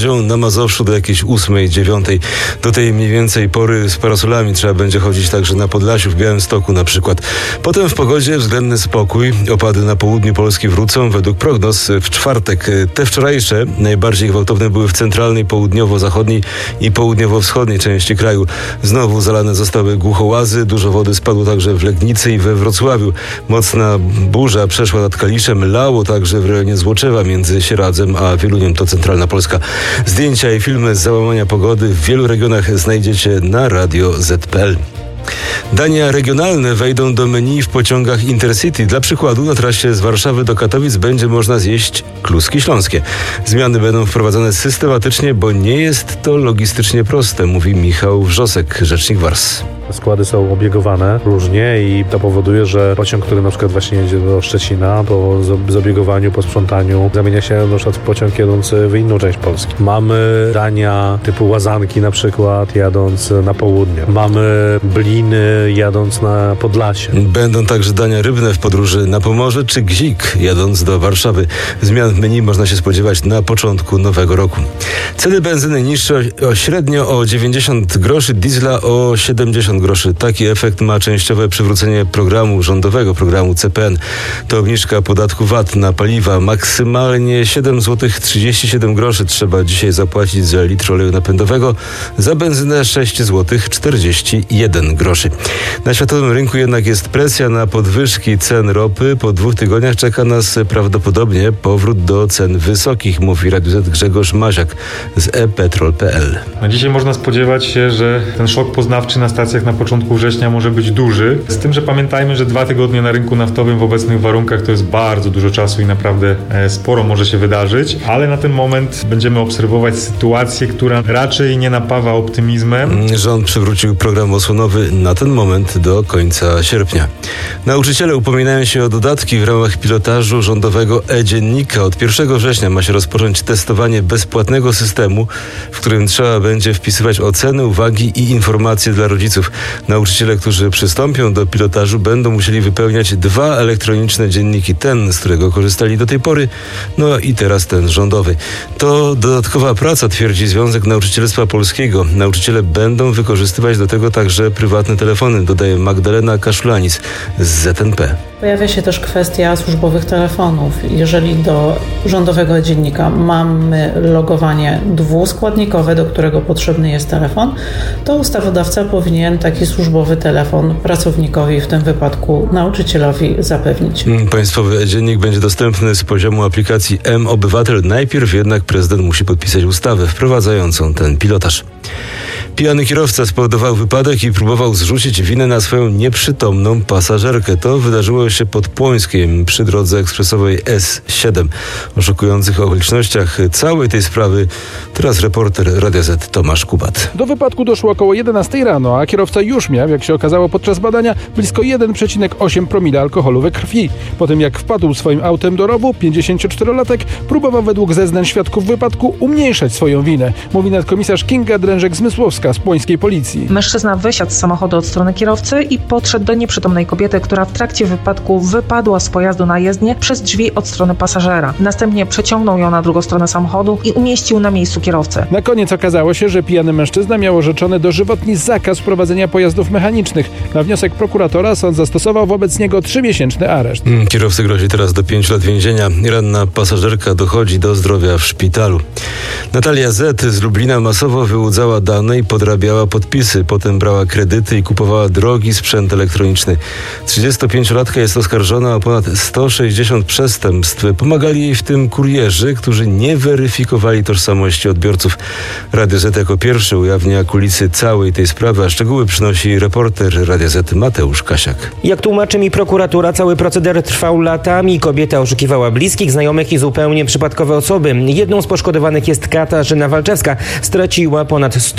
Na Mazowszu do jakiejś 8-9. Do tej mniej więcej pory z parasolami trzeba będzie chodzić także na Podlasiu, w Białymstoku na przykład. Potem w pogodzie względny spokój. Opady na południu Polski wrócą według prognoz w czwartek. Te wczorajsze najbardziej gwałtowne były w centralnej, południowo-zachodniej i południowo-wschodniej części kraju. Znowu zalane zostały głuchołazy. Dużo wody spadło także w Legnicy i we Wrocławiu. Mocna burza przeszła nad Kaliszem. Lało także w rejonie Złoczewa między Sieradzem a Wieluniem. To centralna Polska. Zdjęcia i filmy z załamania pogody w wielu regionach znajdziecie na Radio Z.pl. Dania regionalne wejdą do menu w pociągach Intercity. Dla przykładu na trasie z Warszawy do Katowic będzie można zjeść kluski śląskie. Zmiany będą wprowadzane systematycznie, bo nie jest to logistycznie proste, mówi Michał Wrzosek, rzecznik WARS. Składy są obiegowane różnie i to powoduje, że pociąg, który na przykład właśnie jedzie do Szczecina, po zobiegowaniu, po sprzątaniu, zamienia się na przykład w pociąg jadący w inną część Polski. Mamy dania typu łazanki na przykład jadąc na południe. Mamy bliny jadąc na Podlasie. Będą także dania rybne w podróży na Pomorze czy gzik jadąc do Warszawy. Zmian w menu można się spodziewać na początku nowego roku. Ceny benzyny niższe średnio o 90 groszy, diesla o 70 groszy. Taki efekt ma częściowe przywrócenie rządowego programu CPN. To obniżka podatku VAT na paliwa. Maksymalnie 7,37 zł trzeba dzisiaj zapłacić za litr oleju napędowego. Za benzynę 6,41 zł. Na światowym rynku jednak jest presja na podwyżki cen ropy. Po 2 tygodniach czeka nas prawdopodobnie powrót do cen wysokich, mówi Radiu Z Grzegorz Maziak z ePetrol.pl. Dzisiaj można spodziewać się, że ten szok poznawczy na stacjach na początku września może być duży. Z tym, że pamiętajmy, że 2 tygodnie na rynku naftowym w obecnych warunkach to jest bardzo dużo czasu i naprawdę sporo może się wydarzyć, ale na ten moment będziemy obserwować sytuację, która raczej nie napawa optymizmem. Rząd przywrócił program osłonowy na ten moment do końca sierpnia. Nauczyciele upominają się o dodatki w ramach pilotażu rządowego e-dziennika. Od 1 września ma się rozpocząć testowanie bezpłatnego systemu, w którym trzeba będzie wpisywać oceny, uwagi i informacje dla rodziców. Nauczyciele, którzy przystąpią do pilotażu, będą musieli wypełniać 2 elektroniczne dzienniki. Ten, z którego korzystali do tej pory, no i teraz ten rządowy. To dodatkowa praca, twierdzi Związek Nauczycielstwa Polskiego. Nauczyciele będą wykorzystywać do tego także prywatne telefony, dodaje Magdalena Kaszulanis z ZNP. Pojawia się też kwestia służbowych telefonów. Jeżeli do rządowego dziennika mamy logowanie 2-składnikowe, do którego potrzebny jest telefon, to ustawodawca powinien taki służbowy telefon pracownikowi, w tym wypadku nauczycielowi, zapewnić. Państwowy e-dziennik będzie dostępny z poziomu aplikacji mObywatel. Najpierw jednak prezydent musi podpisać ustawę wprowadzającą ten pilotaż. Pijany kierowca spowodował wypadek i próbował zrzucić winę na swoją nieprzytomną pasażerkę. To wydarzyło się pod Płońskiem przy drodze ekspresowej S7. O szokujących okolicznościach całej tej sprawy teraz reporter Radia Z Tomasz Kubat. Do wypadku doszło około 11 rano, a kierowca już miał, jak się okazało podczas badania, blisko 1,8 promila alkoholu we krwi. Po tym jak wpadł swoim autem do rowu, 54-latek próbował według zeznań świadków wypadku umniejszać swoją winę, mówi nadkomisarz Kinga Drężek-Zmysłowska z płońskiej policji. Mężczyzna wysiadł z samochodu od strony kierowcy i podszedł do nieprzytomnej kobiety, która w trakcie wypadku wypadła z pojazdu na jezdnię przez drzwi od strony pasażera. Następnie przeciągnął ją na drugą stronę samochodu i umieścił na miejscu kierowcę. Na koniec okazało się, że pijany mężczyzna miał orzeczony dożywotni zakaz prowadzenia pojazdów mechanicznych. Na wniosek prokuratora sąd zastosował wobec niego 3-miesięczny areszt. Kierowcy grozi teraz do 5 lat więzienia. Ranna pasażerka dochodzi do zdrowia w szpitalu. Natalia Z. z Lublina masowo wyłudzała dane i podrabiała podpisy. Potem brała kredyty i kupowała drogi sprzęt elektroniczny. 35-latka jest oskarżona o ponad 160 przestępstw. Pomagali jej w tym kurierzy, którzy nie weryfikowali tożsamości odbiorców. Radio Z jako pierwszy ujawnia kulisy całej tej sprawy, a szczegóły przynosi reporter Radia Z Mateusz Kasiak. Jak tłumaczy mi prokuratura, cały proceder trwał latami. Kobieta oszukiwała bliskich, znajomych i zupełnie przypadkowe osoby. Jedną z poszkodowanych jest Katarzyna Walczewska. Straciła ponad 100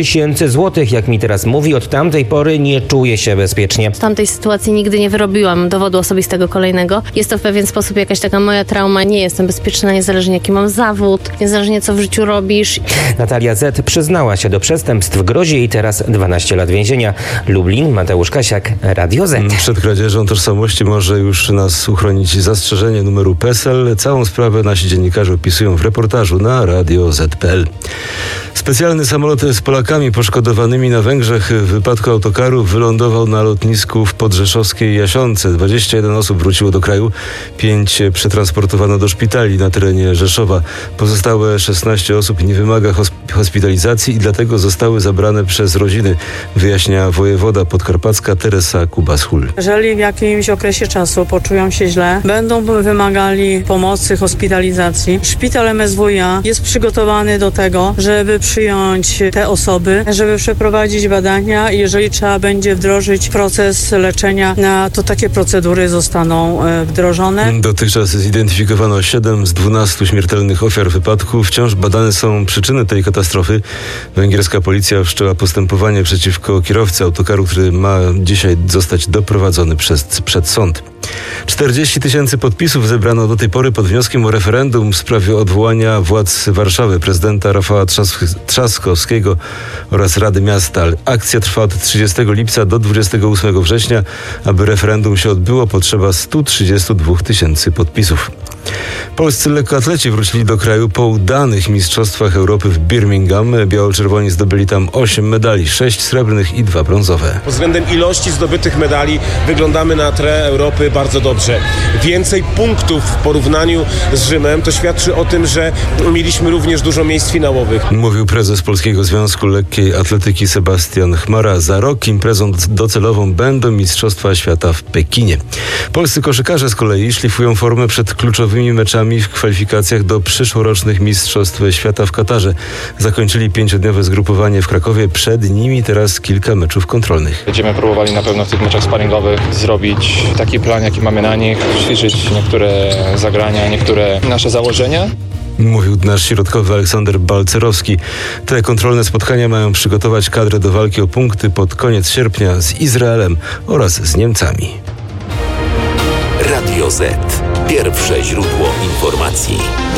000 złotych. Jak mi teraz mówi, od tamtej pory nie czuje się bezpiecznie. W tamtej sytuacji nigdy nie wyrobiłam dowodu osobistego kolejnego. Jest to w pewien sposób jakaś taka moja trauma. Nie jestem bezpieczna, niezależnie jaki mam zawód, niezależnie co w życiu robisz. Natalia Z. przyznała się do przestępstw. Grozi jej teraz 12 lat więzienia. Lublin, Mateusz Kasiak, Radio Z. Przed kradzieżą tożsamości może już nas uchronić zastrzeżenie numeru PESEL. Całą sprawę nasi dziennikarze opisują w reportażu na Radio Z.pl. Specjalny samolot z Polakami poszkodowanymi na Węgrzech w wypadku autokaru wylądował na lotnisku w podrzeszowskiej Jasionce. 21 osób wróciło do kraju, 5 przetransportowano do szpitali na terenie Rzeszowa. Pozostałe 16 osób nie wymaga hospitalizacji i dlatego zostały zabrane przez rodziny, wyjaśnia wojewoda podkarpacka Teresa Kubas-Hul. Jeżeli w jakimś okresie czasu poczują się źle, będą wymagali pomocy, hospitalizacji. Szpital MSWiA jest przygotowany do tego, żeby przyjąć te osoby, żeby przeprowadzić badania i jeżeli trzeba będzie wdrożyć proces leczenia, to takie procedury zostaną wdrożone. Dotychczas zidentyfikowano 7 z 12 śmiertelnych ofiar wypadku. Wciąż badane są przyczyny tej katastrofy. Węgierska policja wszczęła postępowanie przeciwko kierowcy autokaru, który ma dzisiaj zostać doprowadzony przed sąd. 40 000 podpisów zebrano do tej pory pod wnioskiem o referendum w sprawie odwołania władz Warszawy prezydenta Rafała Trzaskowskiego oraz Rady Miasta. Akcja trwa od 30 lipca do 28 września. Aby referendum się odbyło, potrzeba 132 000 podpisów. Polscy lekkoatleci wrócili do kraju po udanych mistrzostwach Europy w Birmingham. Biało-czerwoni zdobyli tam 8 medali, 6 srebrnych i 2 brązowe. Pod względem ilości zdobytych medali wyglądamy na tle Europy bardzo dobrze. Więcej punktów w porównaniu z Rzymem to świadczy o tym, że mieliśmy również dużo miejsc finałowych. Mówił prezes Polskiego Związku Lekkiej Atletyki Sebastian Chmara. Za rok imprezą docelową będą Mistrzostwa Świata w Pekinie. Polscy koszykarze z kolei szlifują formę przed kluczowymi meczami w kwalifikacjach do przyszłorocznych Mistrzostw Świata w Katarze. Zakończyli 5-dniowe zgrupowanie w Krakowie. Przed nimi teraz kilka meczów kontrolnych. Będziemy próbowali na pewno w tych meczach sparingowych zrobić taki plan, jaki mamy na nich, ćwiczyć niektóre zagrania, niektóre nasze założenia. Mówił nasz środkowy Aleksander Balcerowski. Te kontrolne spotkania mają przygotować kadrę do walki o punkty pod koniec sierpnia z Izraelem oraz z Niemcami. Radio Z. Pierwsze źródło informacji.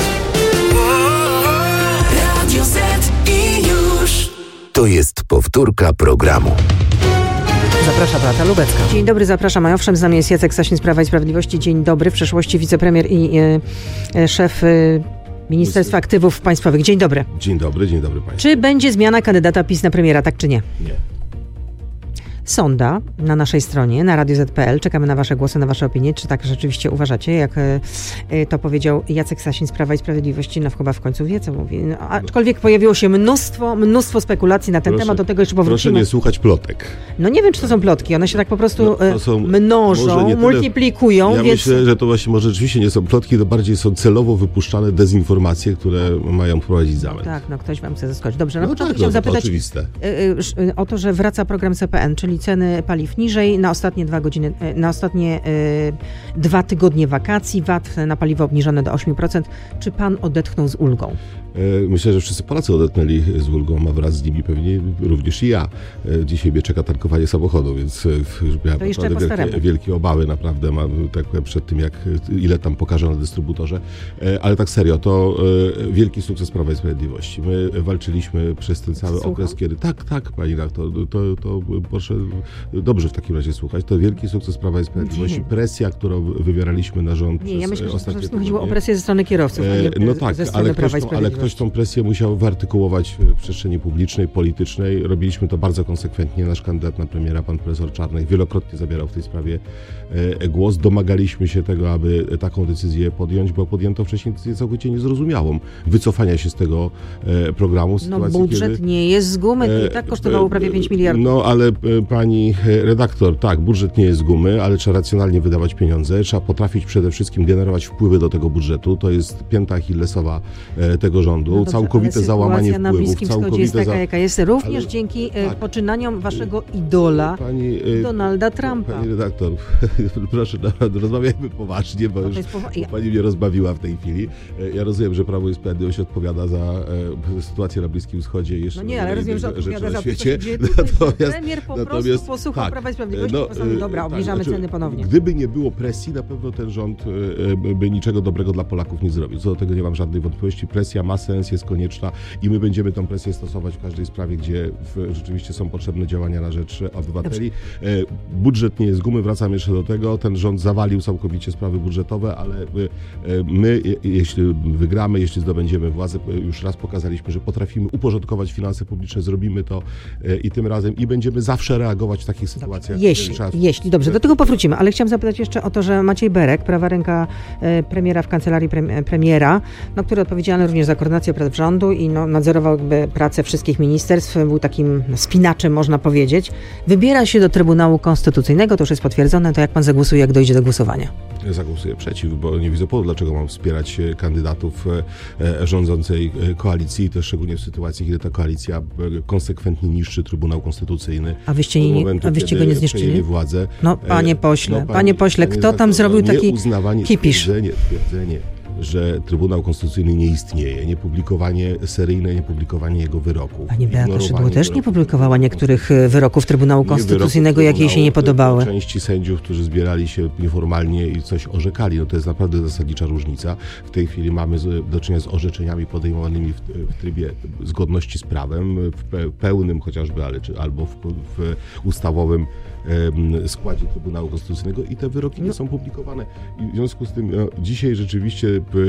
Radio Z i już. To jest powtórka programu. Zaprasza Beata Lubecka. Dzień dobry, zapraszam. A owszem, z nami jest Jacek Sasin z Prawa i Sprawiedliwości. Dzień dobry. W przeszłości wicepremier i szef Ministerstwa Aktywów Państwowych. Dzień dobry. Dzień dobry Państwu. Czy będzie zmiana kandydata PiS na premiera, tak czy nie? Nie. Sonda na naszej stronie, na Radio Z.pl. Czekamy na wasze głosy, na wasze opinie. Czy tak rzeczywiście uważacie, jak to powiedział Jacek Sasin z Prawa i Sprawiedliwości? No chyba w końcu wie, co mówi. No, aczkolwiek pojawiło się mnóstwo spekulacji na ten temat. Do tego jeszcze powrócimy. Proszę nie słuchać plotek. No nie wiem, czy to są plotki. One się tak po prostu mnożą, multiplikują. Ja myślę, że to właśnie może rzeczywiście nie są plotki, to bardziej są celowo wypuszczane dezinformacje, które mają wprowadzić zamęt. Tak, no ktoś wam chce zaskoczyć. Dobrze, no początek tak, chciałam zapytać to oczywiste. O to, że wraca program CPN, czyli ceny paliw niżej na ostatnie 2 tygodnie wakacji, VAT na paliwo obniżone do 8%. Czy pan odetchnął z ulgą? Myślę, że wszyscy Polacy odetchnęli z ulgą, a wraz z nimi pewnie również i ja. Dzisiaj mnie czeka tankowanie samochodu, więc już miałem naprawdę wielkie obawy naprawdę tak przed tym, ile tam pokażę na dystrybutorze. Ale tak serio, to wielki sukces Prawa i Sprawiedliwości. My walczyliśmy przez ten cały okres, kiedy... Tak, pani redaktor, to proszę dobrze w takim razie słuchać. To wielki sukces Prawa i Sprawiedliwości. Presja, którą wywieraliśmy na rząd przez ja myślę, że ostatnie tygodnie. Chodziło o presję ze strony kierowców, no tak, ze strony Prawa i Sprawiedliwości. Ktoś tą presję musiał wyartykułować w przestrzeni publicznej, politycznej. Robiliśmy to bardzo konsekwentnie. Nasz kandydat na premiera, pan profesor Czarnek, wielokrotnie zabierał w tej sprawie głos. Domagaliśmy się tego, aby taką decyzję podjąć, bo podjęto wcześniej decyzję całkowicie niezrozumiałą wycofania się z tego programu. Budżet nie jest z gumy, i tak kosztowało prawie 5 miliardów. No ale pani redaktor, tak, budżet nie jest z gumy, ale trzeba racjonalnie wydawać pieniądze. Trzeba potrafić przede wszystkim generować wpływy do tego budżetu. To jest pięta achillesowa tego rządu. rządu, całkowite załamanie wpływów. Na Bliskim Wschodzie jest taka, jaka jest, również dzięki poczynaniom waszego idola, Donalda Trumpa. Pani redaktor, proszę, rozmawiajmy poważnie, bo już pani mnie rozbawiła w tej chwili. Ja rozumiem, że Prawo i Sprawiedliwość odpowiada za sytuację na Bliskim Wschodzie i jeszcze ale rozumiem, że odpowiada za świecie. Premier po prostu posłuchał Prawa i Sprawiedliwości i postanowił, dobra, obniżamy ceny ponownie. Gdyby nie było presji, na pewno ten rząd by niczego dobrego dla Polaków nie zrobił. Co do tego nie mam żadnej wątpliwości. Presja ma sens, jest konieczna i my będziemy tę presję stosować w każdej sprawie, gdzie rzeczywiście są potrzebne działania na rzecz obywateli. Budżet nie jest gumy, wracam jeszcze do tego. Ten rząd zawalił całkowicie sprawy budżetowe, ale my, jeśli wygramy, jeśli zdobędziemy władzę, już raz pokazaliśmy, że potrafimy uporządkować finanse publiczne, zrobimy to i tym razem i będziemy zawsze reagować w takich sytuacjach. Jeśli, dobrze, do tego powrócimy, ale chciałam zapytać jeszcze o to, że Maciej Berek, prawa ręka premiera w kancelarii premiera, który odpowiedzialny również za koordynację prac rządu i nadzorował pracę wszystkich ministerstw, był takim spinaczem, można powiedzieć, wybiera się do Trybunału Konstytucyjnego, to już jest potwierdzone, to jak pan zagłosuje, jak dojdzie do głosowania? Ja zagłosuję przeciw, bo nie widzę powodu, dlaczego mam wspierać kandydatów rządzącej koalicji, też szczególnie w sytuacji, kiedy ta koalicja konsekwentnie niszczy Trybunał Konstytucyjny. A wyście go nie zniszczyli? Władzę. Panie pośle, kto tam zrobił taki kipisz? Twierdzenie, że Trybunał Konstytucyjny nie istnieje, niepublikowanie seryjne, niepublikowanie jego wyroków. Pani Beata Szydło też nie publikowała niektórych wyroków Trybunału Konstytucyjnego, jakie jej się nie podobały. Części sędziów, którzy zbierali się nieformalnie i coś orzekali, to jest naprawdę zasadnicza różnica. W tej chwili mamy do czynienia z orzeczeniami podejmowanymi w trybie zgodności z prawem, w pełnym chociażby, albo w ustawowym składzie Trybunału Konstytucyjnego i te wyroki nie są publikowane. I w związku z tym dzisiaj rzeczywiście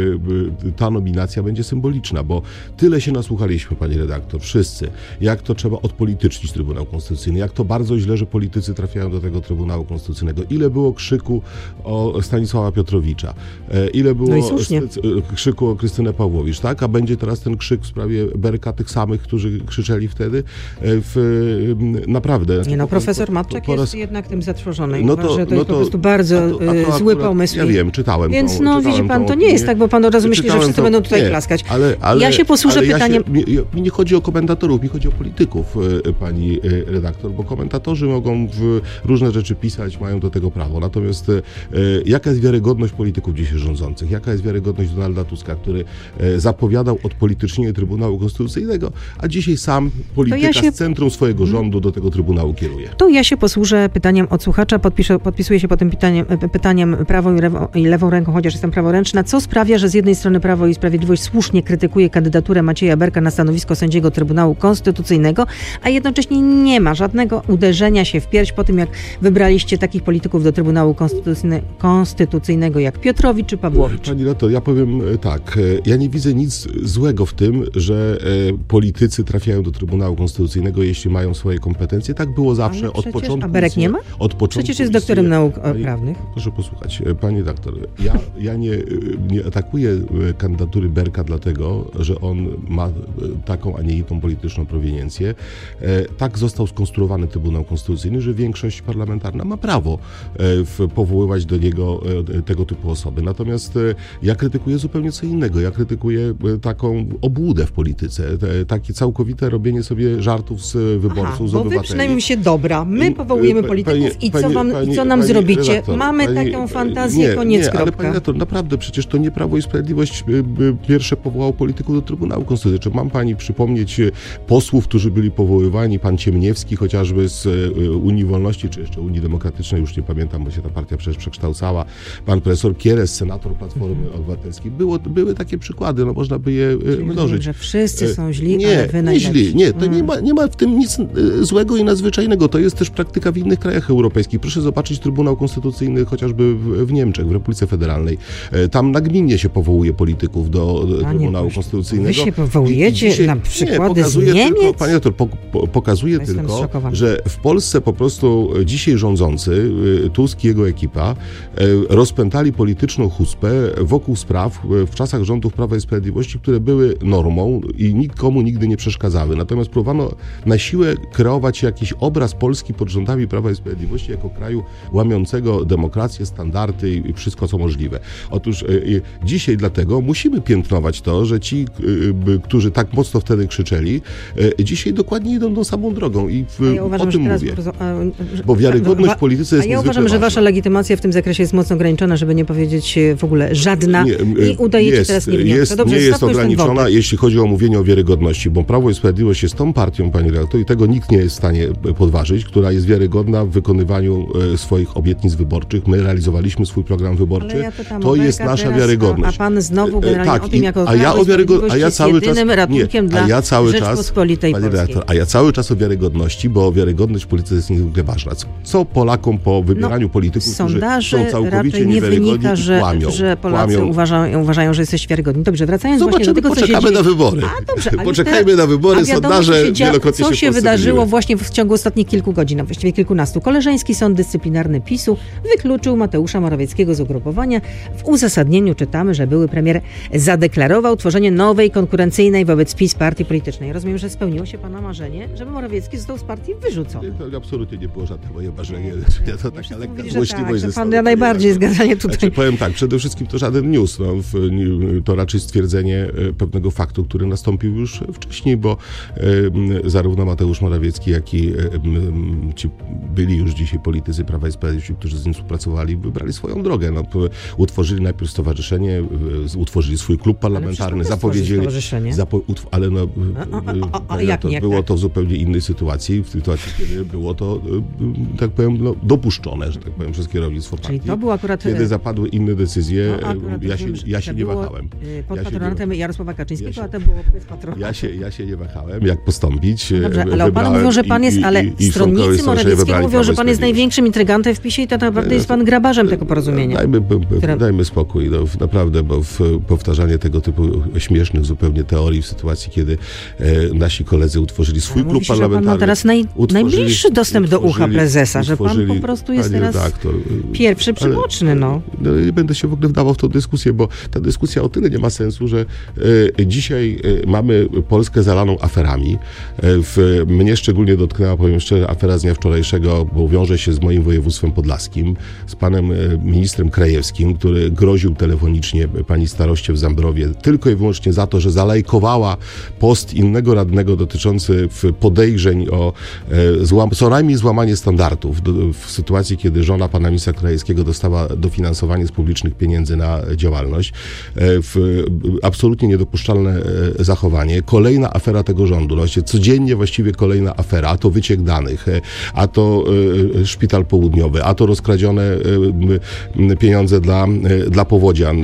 ta nominacja będzie symboliczna, bo tyle się nasłuchaliśmy, pani redaktor, wszyscy, jak to trzeba odpolitycznić Trybunał Konstytucyjny, jak to bardzo źle, że politycy trafiają do tego Trybunału Konstytucyjnego. Ile było krzyku o Stanisława Piotrowicza, ile było krzyku o Krystynę Pawłowicz, tak? A będzie teraz ten krzyk w sprawie Berka, tych samych, którzy krzyczeli wtedy. Naprawdę. Profesor Matczak jest jednak tym zatrwożony. Że to jest po prostu bardzo zły pomysł. Ja wiem, czytałem Więc widzi pan, to nie jest tak, bo pan od razu myśli, że wszyscy będą tutaj klaskać. Ja się posłużę pytaniem... Mi nie chodzi o komentatorów, mi chodzi o polityków, pani redaktor, bo komentatorzy mogą różne rzeczy pisać, mają do tego prawo. Natomiast jaka jest wiarygodność polityków dzisiaj rządzących? Jaka jest wiarygodność Donalda Tuska, który zapowiadał odpolitycznienie Trybunału Konstytucyjnego, a dzisiaj sam polityka z centrum swojego rządu do tego Trybunału kieruje? To ja się posłużę pytaniem od słuchacza, podpisuję się pod tym pytaniem prawą i lewą ręką, chociaż jestem praworęczna. Co sprawia, że z jednej strony Prawo i Sprawiedliwość słusznie krytykuje kandydaturę Macieja Berka na stanowisko sędziego Trybunału Konstytucyjnego, a jednocześnie nie ma żadnego uderzenia się w pierś po tym, jak wybraliście takich polityków do Trybunału Konstytucyjnego jak Piotrowicz czy Pawłowicz? Pani Loto, ja powiem tak, ja nie widzę nic złego w tym, że politycy trafiają do Trybunału Konstytucyjnego, jeśli mają swoje kompetencje. Tak było zawsze od początku. A Berek nie ma? Przecież jest doktorem nauk prawnych. Proszę posłuchać, pani doktor, ja nie atakuję kandydatury Berka dlatego, że on ma taką, a nie inną polityczną proweniencję. Tak został skonstruowany Trybunał Konstytucyjny, że większość parlamentarna ma prawo powoływać do niego tego typu osoby. Natomiast ja krytykuję zupełnie co innego. Ja krytykuję taką obłudę w polityce, takie całkowite robienie sobie żartów z wyborców, z obywateli. Bo wy przynajmniej się dobra. My powołujemy polityków i co nam zrobicie? Mamy taką fantazję, koniec, kropka. Ale pani redaktor, naprawdę przecież to nie Prawo i Sprawiedliwość pierwsze powołało polityków do Trybunału Konstytucyjnego. Mam pani przypomnieć posłów, którzy byli powoływani, pan Ciemniewski chociażby z Unii Wolności, czy jeszcze Unii Demokratycznej, już nie pamiętam, bo się ta partia przecież przekształcała, pan profesor Kieres, senator Platformy Obywatelskiej. Były takie przykłady, można by je mnożyć. Że wszyscy są źli, ale wy najlepsi. Nie ma w tym nic złego i nadzwyczajnego. To jest też praktyka w innych krajach europejskich. Proszę zobaczyć Trybunał Konstytucyjny chociażby w Niemczech, w Republice Federalnej. Tam nagminnie się powołuje polityków do Trybunału Konstytucyjnego. Wy się powołujecie na przykłady z Niemiec? Panie doktor, pokazuje tylko, że w Polsce po prostu dzisiaj rządzący, Tusk i jego ekipa, rozpętali polityczną huspę wokół spraw w czasach rządów Prawa i Sprawiedliwości, które były normą i nikomu nigdy nie przeszkadzały. Natomiast próbowano na siłę kreować jakiś obraz Polski pod rządami Prawa i Sprawiedliwości jako kraju łamiącego demokrację, standardy i wszystko, co możliwe. Otóż dzisiaj dlatego musimy piętnować to, że ci, którzy tak mocno wtedy krzyczeli, dzisiaj dokładnie idą tą samą drogą i o tym mówię. Bo wiarygodność w polityce jest niezwykle uważam, że wasza legitymacja w tym zakresie jest mocno ograniczona, żeby nie powiedzieć w ogóle żadna i udajecie teraz niewiniątkę. Nie jest ograniczona, jeśli chodzi o mówienie o wiarygodności, bo Prawo i Sprawiedliwość jest tą partią, pani redaktor, i tego nikt nie jest w stanie podważyć, która jest wiarygodna w wykonywaniu swoich obietnic wyborczych. My realizowaliśmy swój program wyborczy. To jest nasza wiarygodność. A pan znowu generalnie tak, o tym, jako a ja cały czas ratunkiem dla Rzeczpospolitej Polskiej. A ja cały czas o wiarygodności, bo wiarygodność w polityce jest niezwykle ważna. Co Polakom po wybieraniu polityków, którzy są całkowicie niewiarygodni i kłamią. Że Polacy uważają, że jesteście wiarygodni. Dobrze, wracając właśnie do tego, co się dzieje. Poczekamy na wybory. Poczekajmy na wybory, sondaże wielokrotnie co się wydarzyło właśnie w ciągu ostatnich kilku godzin, a właściwie kilkunastu. Koleżeński Sąd Dyscyplinarny PiS-u wykluczył Mateusza Morawieckiego z ugrupowania. W uzasadnieniu czytamy, że były premier zadeklarował tworzenie nowej, konkurencyjnej wobec PiS partii politycznej. Rozumiem, że spełniło się pana marzenie, żeby Morawiecki został z partii wyrzucony. To absolutnie nie było żadne moje marzenie. To taka lekka złośliwość. Pan najbardziej zgadzanie tutaj. Znaczy, powiem tak, przede wszystkim to żaden news. To raczej stwierdzenie pewnego faktu, który nastąpił już wcześniej, bo zarówno Mateusz Morawiecki, jak i ci byli już dzisiaj politycy Prawa i Sprawiedliwości, którzy z nim współpracowali, wybrali swoją drogę. Utworzyli najpierw stowarzyszenie, utworzyli swój klub parlamentarny, zapowiedzieli... Ale było to w zupełnie innej sytuacji, w sytuacji, kiedy było to, tak powiem, dopuszczone, że tak powiem, przez kierownictwo partii. Czyli to było akurat... Kiedy zapadły inne decyzje, ja się nie wahałem. Pod patronatem Jarosława Kaczyńskiego, a to było bez patronu. Ja się nie wahałem, jak postąpić. Dobrze, ale o panu mówią, że pan jest, ale stronnicy Morawieckiego mówią, że pan jest największym intrygantem w PiS-ie i to naprawdę jest pan grabarzem tego porozumienia. Dajmy spokój, naprawdę, bo powtarzanie tego typu śmiesznych zupełnie teorii w sytuacji, kiedy nasi koledzy utworzyli swój klub parlamentarny. Pan ma teraz najbliższy dostęp do ucha prezesa, że pan po prostu jest teraz pierwszy przyboczny. Nie będę się w ogóle wdawał w tą dyskusję, bo ta dyskusja o tyle nie ma sensu, że dzisiaj mamy Polskę zalaną aferami. Mnie szczególnie dotknęła, powiem szczerze, afera z dnia wczorajszego, bo wiąże się z moim województwem podlaskim, z panem ministrem Krajewskim, który groził telefonicznie pani staroście w Zambrowie tylko i wyłącznie za to, że zalajkowała post innego radnego dotyczący podejrzeń o co najmniej złamanie standardów w sytuacji, kiedy żona pana ministra Krajewskiego dostała dofinansowanie z publicznych pieniędzy na działalność. Absolutnie niedopuszczalne zachowanie. Kolejna afera tego rządu. Codziennie właściwie kolejna afera. A to wyciek danych, a to Szpital Południowy, a to rozkradzione pieniądze dla powodzian.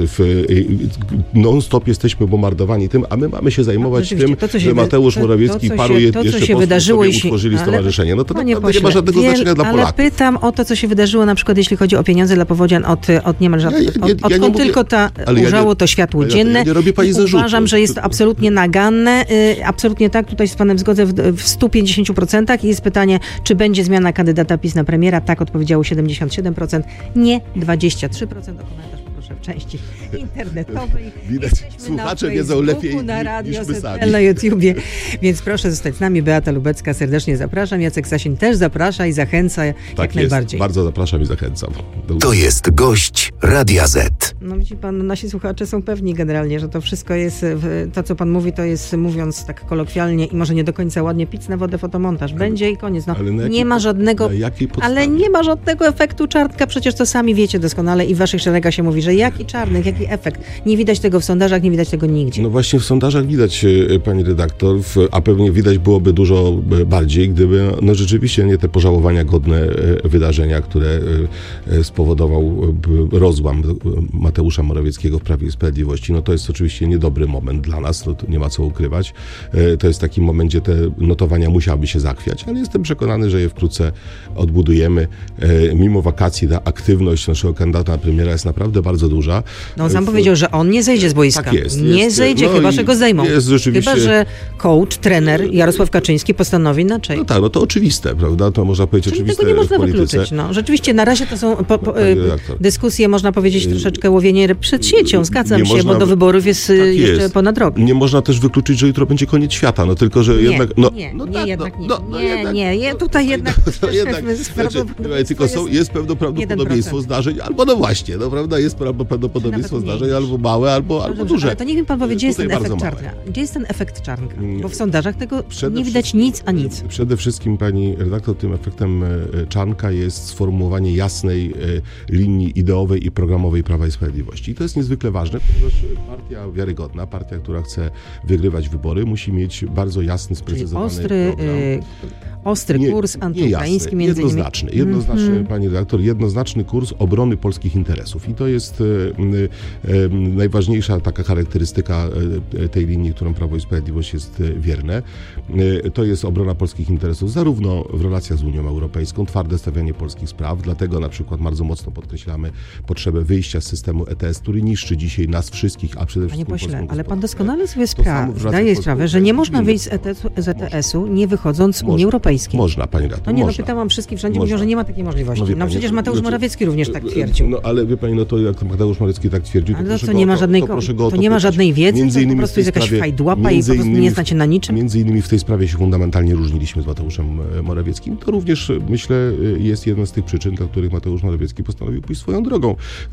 Non-stop jesteśmy bombardowani tym, a my mamy się zajmować tym, że Mateusz Morawiecki i paru jeszcze posłów sobie utworzyli stowarzyszenie. To naprawdę nie ma żadnego znaczenia dla Polaków. Ale pytam o to, co się wydarzyło na przykład, jeśli chodzi o pieniądze dla powodzian od niemal odkąd tylko ujrzało to światło dzienne. Uważam, że jest to absolutnie naganne. Absolutnie tak, tutaj z panem zgodzę w 150%. I jest pytanie, czy będzie zmiana kandydata PiS na premiera. Tak odpowiedziało 77%, nie 23%. Komentarz poproszę w części internetowej. Widać, słuchacze wiedzą lepiej na radio, niż my sami. Na YouTubie. Więc proszę zostać z nami. Beata Lubecka, serdecznie zapraszam. Jacek Sasin też zaprasza i zachęca jak najbardziej. Bardzo zapraszam i zachęcam. To jest gość Radia Z. Widzi pan, nasi słuchacze są pewni generalnie, że to wszystko jest, to co pan mówi, to jest, mówiąc tak kolokwialnie i może nie do końca ładnie, pic na wodę, fotomontaż. Będzie i koniec. Nie ma żadnego, ale nie ma żadnego efektu Czarnka. Przecież to sami wiecie doskonale i w waszych szeregach się mówi, że jaki Czarnek, jaki efekt. Nie widać tego w sondażach, nie widać tego nigdzie. No właśnie w sondażach widać, pani redaktor, a pewnie widać byłoby dużo bardziej, gdyby rzeczywiście nie te pożałowania godne wydarzenia, które spowodował rozłam Mateusza Morawieckiego w Prawie i Sprawiedliwości. To jest oczywiście niedobry moment dla nas, to nie ma co ukrywać. To jest taki moment, gdzie te notowania musiałyby się zachwiać, ale jestem przekonany, że je wkrótce odbudujemy. Mimo wakacji ta aktywność naszego kandydata na premiera jest naprawdę bardzo duża. On sam powiedział, że on nie zejdzie z boiska. Tak jest. Nie zejdzie, chyba że go zdejmą. Rzeczywiście... Chyba że coach, trener Jarosław Kaczyński postanowi inaczej. To oczywiste, prawda? To można powiedzieć oczywiste tego nie można w polityce. Wykluczyć. Rzeczywiście, na razie to są dyskusje, można powiedzieć, troszeczkę łowienie przed siecią. Zgadzam się, bo do wyborów jest jeszcze ponad rok. Nie można też wykluczyć, że jutro będzie koniec świata. Tylko, że jednak... Nie. Tutaj jednak... Tylko jest pewne prawdopodobieństwo zdarzeń, albo właśnie, prawda? Jest prawdopodobieństwo zdarzeń albo małe, albo duże. Ale to niech mi pan powie, gdzie jest ten efekt Czarnka? Gdzie jest ten efekt Czarnka? Bo w sondażach tego nie widać nic, a nic. Przede wszystkim, pani redaktor, tym efektem Czarnka jest sformułowanie jasnej linii ideowej i programowej Prawa i Sprawiedliwości. I to jest niezwykle ważne, ponieważ partia wiarygodna, partia, która chce wygrywać wybory, musi mieć bardzo jasny, sprecyzowany program. Ostry kurs antyukraiński między innymi. Jednoznaczny, pani redaktor, jednoznaczny kurs obrony polskich interesów. I to jest najważniejsza taka charakterystyka tej linii, którą Prawo i Sprawiedliwość jest wierne. To jest obrona polskich interesów zarówno w relacjach z Unią Europejską, twarde stawianie polskich spraw, dlatego na przykład bardzo mocno podkreślamy potrzebę wyjścia z systemu ETS, który niszczy dzisiaj nas wszystkich, a przede wszystkim polską gospodarkę. Ale pan doskonale sobie zdaje sprawę, że nie można wyjść z ETS-u, nie wychodząc z Unii Europejskiej. Można, pani redaktor. Pytałam wszystkich, wszędzie mówią, że nie ma takiej możliwości. Przecież Mateusz Morawiecki również tak twierdził. Ale wie pani, to jak Mateusz Morawiecki tak twierdził, to nie ma żadnej wiedzy, to po prostu jest jakaś fajdłapa i po prostu nie znacie na niczym. Między innymi w tej sprawie się fundamentalnie różniliśmy z Mateuszem Morawieckim. To również, myślę, jest jedna z tych przyczyn, dla których Mateusz Morawiecki postanowił pójść swoją drogą.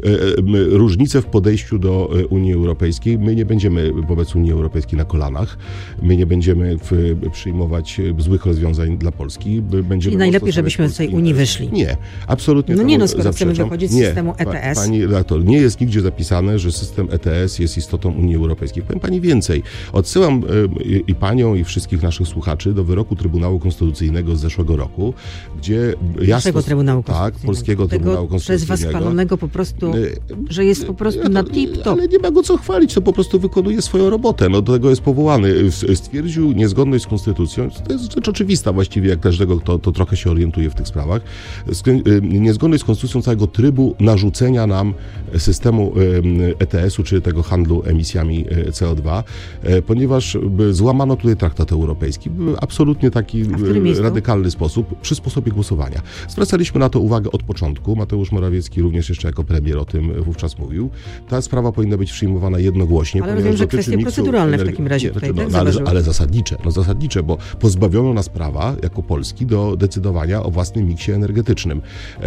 Różnice w podejściu do Unii Europejskiej. My nie będziemy wobec Unii Europejskiej na kolanach. My nie będziemy przyjmować złych rozwiązań dla Polski. I najlepiej, żebyśmy z tej Unii wyszli. Nie, absolutnie. Skoro chcemy wychodzić z systemu ETS. Pani redaktor, nie jest nigdzie zapisane, że system ETS jest istotą Unii Europejskiej. Powiem pani więcej. Odsyłam i panią, i wszystkich naszych słuchaczy do wyroku Trybunału Konstytucyjnego z zeszłego roku, gdzie jasno... Trybunału Konstytucyjnego. Tak, Polskiego Trybunału Konstytucyjnego. Przez was chwalonego po prostu, że jest po prostu na tip-top. Ale nie ma go co chwalić, to po prostu wykonuje swoją robotę. Do tego jest powołany. Stwierdził niezgodność z Konstytucją. To jest rzecz oczywista właściwie, jak każdego, kto trochę się orientuje w tych sprawach. Niezgodność z Konstytucją całego trybu narzucenia nam systemu ETS-u, czy tego handlu emisjami CO2, ponieważ złamano tutaj traktat europejski. Absolutnie taki radykalny sposób przy sposobie głosowania. Zwracaliśmy na to uwagę od początku. Mateusz Morawiecki również jeszcze jako premier o tym wówczas mówił. Ta sprawa powinna być przyjmowana jednogłośnie. Ale rozumiem, że kwestie proceduralne w takim razie tutaj ale zasadnicze, bo pozbawiono nas prawa jako Polski do decydowania o własnym miksie energetycznym.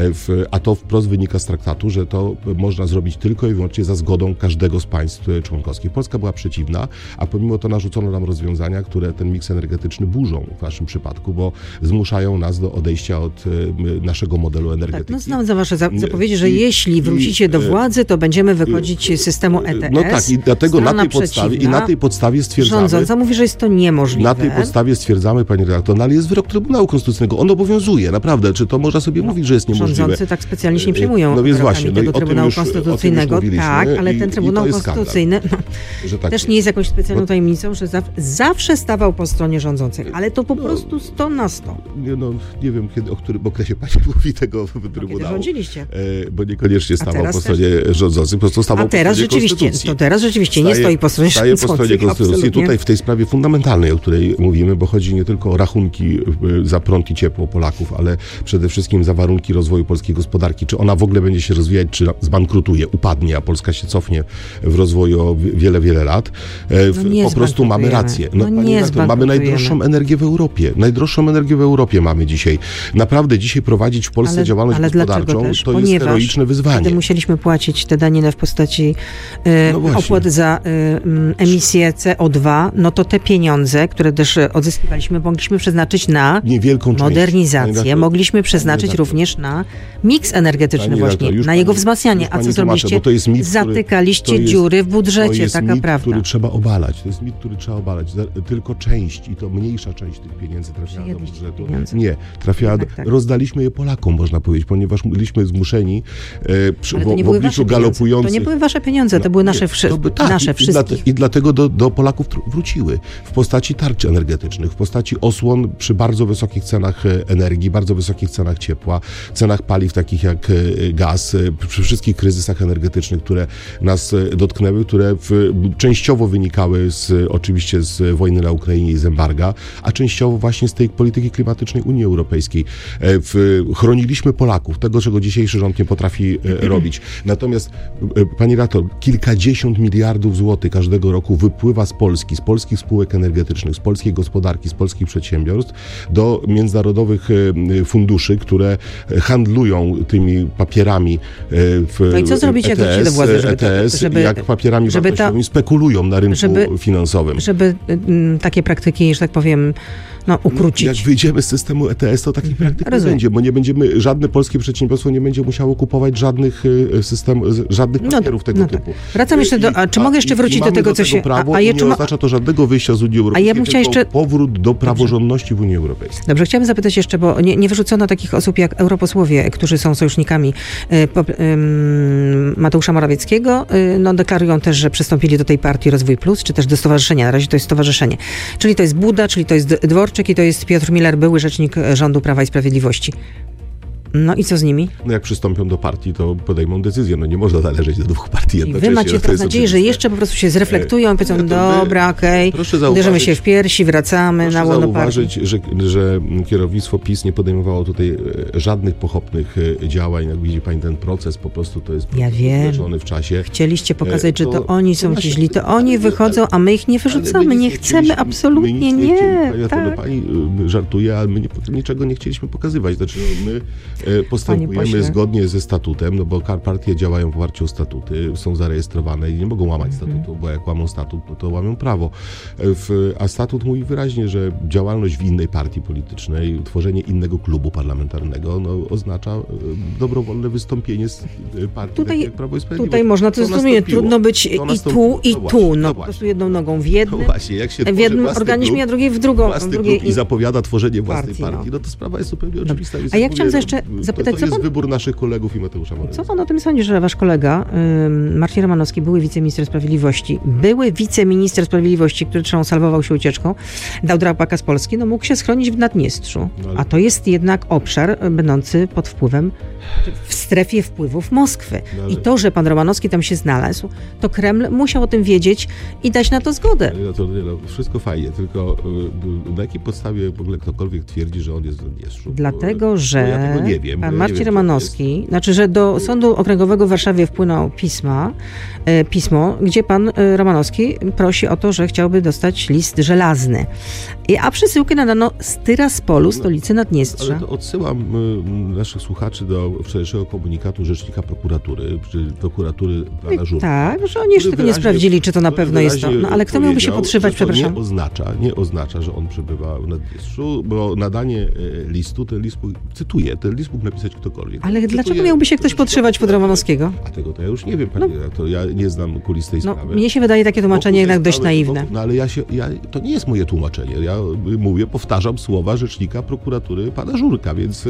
A to wprost wynika z traktatu, że to można zrobić tylko i wyłącznie za zgodą każdego z państw członkowskich. Polska była przeciwna, a pomimo to narzucono nam rozwiązania, które ten miks energetyczny burzą w naszym przypadku, bo zmuszają nas do odejścia od naszego modelu energetyki. Tak, znam za wasze zapowiedzi, że jeśli wrócicie do władzy, to będziemy wychodzić z systemu ETS. No tak, i dlatego na tej podstawie stwierdzamy... Rządząca mówi, że jest to niemożliwe. Na tej podstawie stwierdzamy, pani redaktor, ale jest wyrok Trybunału Konstytucyjnego. On obowiązuje, naprawdę. Czy to można sobie mówić, że jest niemożliwe? Rządzący tak specjalnie się nie przejmują tego Trybunału Konstytucyjnego. Tak, ale ten Trybunał Konstytucyjny też nie jest jakąś specjalną tajemnicą, że zawsze stawał po stronie rządzących, ale to po prostu 100 na 100. Nie wiem, o którym okresie pani mówi tego Trybunału. Kiedy rządziliście. Bo niekoniecznie stawał po stronie rządzących, po prostu stawał po stronie Konstytucji. To teraz rzeczywiście nie stoi po stronie rządzących. Staje po stronie Konstytucji. Tutaj w tej sprawie fundamentalnej, o której mówimy, bo chodzi nie tylko o rachunki za prąd i ciepło Polaków, ale przede wszystkim za warunki rozwoju polskiej gospodarki. Czy ona w ogóle będzie się rozwijać, czy zbankrutuje, upadnie, a Polska się cofnie w rozwoju o wiele, wiele lat. Po prostu mamy rację. Mamy najdroższą energię w Europie. Najdroższą energię w Europie mamy dzisiaj. Naprawdę dzisiaj prowadzić w Polsce działalność gospodarczą to jest heroiczne wyzwanie. Kiedy musieliśmy płacić te daniny w postaci opłat za emisję CO2, no to te pieniądze, które też odzyskiwaliśmy, mogliśmy przeznaczyć na modernizację, mogliśmy przeznaczyć również na miks energetyczny właśnie, na jego wzmacnianie. A co zrobiliście? Zatykaliście dziury w budżecie, taka prawda. Który trzeba obalać. To jest mit, który trzeba obalać. Tylko część, i to mniejsza część tych pieniędzy trafiała do budżetu. Nie, trafiała rozdaliśmy je Polakom, można powiedzieć, ponieważ byliśmy zmuszeni w obliczu galopujących... To nie były wasze pieniądze, to były nasze wszystkich. I dlatego do Polaków wróciły w postaci tarcz energetycznych, w postaci osłon przy bardzo wysokich cenach energii, bardzo wysokich cenach ciepła, cenach paliw takich jak gaz, przy wszystkich kryzysach energetycznych, które nas dotknęły, które częściowo wynikały oczywiście z wojny na Ukrainie i z embarga, a częściowo właśnie z tej polityki klimatycznej Unii Europejskiej. Chroniliśmy Polaków, tego, czego dzisiejszy rząd nie potrafi robić. Natomiast, pani redaktor, kilkadziesiąt miliardów złotych każdego roku wypływa z Polski, z polskich spółek energetycznych, z polskiej gospodarki, z polskich przedsiębiorstw do międzynarodowych funduszy, które handlują tymi papierami w no i co zrobić, jak dojdzie do władzy, żeby jak papierami wartościowymi spekulują na rynku finansowym. Żeby takie praktyki, że tak powiem, ukrócić. Jak wyjdziemy z systemu ETS, to takiej praktyki nie będzie, bo żadne polskie przedsiębiorstwo nie będzie musiało kupować żadnych papierów tego typu. Wracam jeszcze czy mogę jeszcze wrócić do tego, co się... nie oznacza to żadnego wyjścia z Unii Europejskiej, tylko powrót do praworządności w Unii Europejskiej. Dobrze, chciałabym zapytać jeszcze, bo nie wyrzucono takich osób jak europosłowie, którzy są sojusznikami Mateusza Morawieckiego, deklarują też, że przystąpili do tej partii Rozwój Plus, czy też do stowarzyszenia. Na razie to jest stowarzyszenie. Czyli to jest Buda, czyli to jest Dworczyk i to jest Piotr Miller, były rzecznik rządu Prawa i Sprawiedliwości. No i co z nimi? Jak przystąpią do partii, to podejmą decyzję. Nie można należeć do dwóch partii jednocześnie. Wy macie teraz nadzieję, że jeszcze po prostu się zreflektują i powiedzą, dobra, okej, uderzymy się w piersi, wracamy na łono partii. Proszę zauważyć, że kierownictwo PiS nie podejmowało tutaj żadnych pochopnych działań. Jak widzi pani ten proces, po prostu to jest uderzony w czasie. Chcieliście pokazać, że to oni są ci źli, to oni wychodzą, a my ich nie wyrzucamy. Nie chcemy, absolutnie nie. Pani żartuje, ale my niczego nie chcieliśmy pokazywać. Znaczy, my postępujemy zgodnie ze statutem, bo partie działają w oparciu o statuty, są zarejestrowane i nie mogą łamać statutu, bo jak łamą statut, to łamią prawo. A statut mówi wyraźnie, że działalność w innej partii politycznej, tworzenie innego klubu parlamentarnego oznacza dobrowolne wystąpienie z partii jak Prawo i Sprawiedliwość. Tutaj można to zrozumieć. Trudno być i tu, i tu. Po prostu jedną nogą w jednym, w jednym organizmie, a drugiej w drugą. I zapowiada tworzenie własnej partii. To sprawa jest zupełnie oczywista. A ja chciałam jeszcze zapytać, to jest wybór naszych kolegów i Mateusza Morawieckiego. Co pan o tym sądzi, że wasz kolega Marcin Romanowski, były wiceminister sprawiedliwości, który salwował się ucieczką, dał drapaka z Polski, mógł się schronić w Naddniestrzu. A to jest jednak obszar będący pod wpływem, w strefie wpływów Moskwy. I to, że pan Romanowski tam się znalazł, to Kreml musiał o tym wiedzieć i dać na to zgodę. Wszystko fajnie, tylko na jakiej podstawie w ogóle ktokolwiek twierdzi, że on jest w Naddniestrzu? Dlatego, że ja tego nie wiem, pan Marcin Romanowski, że do Sądu Okręgowego w Warszawie wpłynął pismo, gdzie pan Romanowski prosi o to, że chciałby dostać list żelazny. A przesyłkę nadano z Tyraspolu, stolicy Naddniestrza. Ale to odsyłam naszych słuchaczy do wczorajszego komunikatu rzecznika prokuratury, czy prokuratury pana Żurka. Tak, że oni jeszcze tego nie sprawdzili, czy to na pewno jest to. Ale kto miałby się podszywać, przepraszam? Nie oznacza, że on przebywa w Naddniestrzu, bo nadanie listu, ten list mógł napisać ktokolwiek. Ale dlaczego miałby się ktoś podszywać pod Romanowskiego? A tego to ja już nie wiem, pani redaktor. Ja nie znam kulis tej sprawy. Mnie się wydaje takie tłumaczenie jednak dość naiwne. Ale to nie jest moje tłumaczenie. Ja powtarzam słowa rzecznika prokuratury pana Żurka, więc...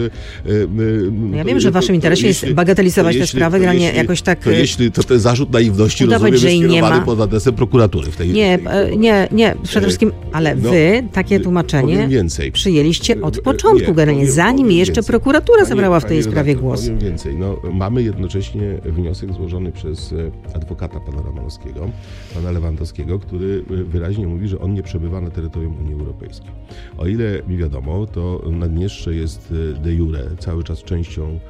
Ja wiem, że w waszym interesie jest bagatelizować tę sprawę, a nie jakoś tak... To ten zarzut naiwności, rozumiem, jest skierowany pod adresem prokuratury w tej Nie, przede wszystkim, ale wy takie tłumaczenie przyjęliście od początku, generalnie, zanim jeszcze prokuratura zabrała w tej sprawie głos. Powiem więcej. Mamy jednocześnie wniosek złożony przez adwokata pana Romanowskiego, pana Lewandowskiego, który wyraźnie mówi, że on nie przebywa na terytorium Unii Europejskiej. O ile mi wiadomo, to Naddniestrze jest de jure cały czas częścią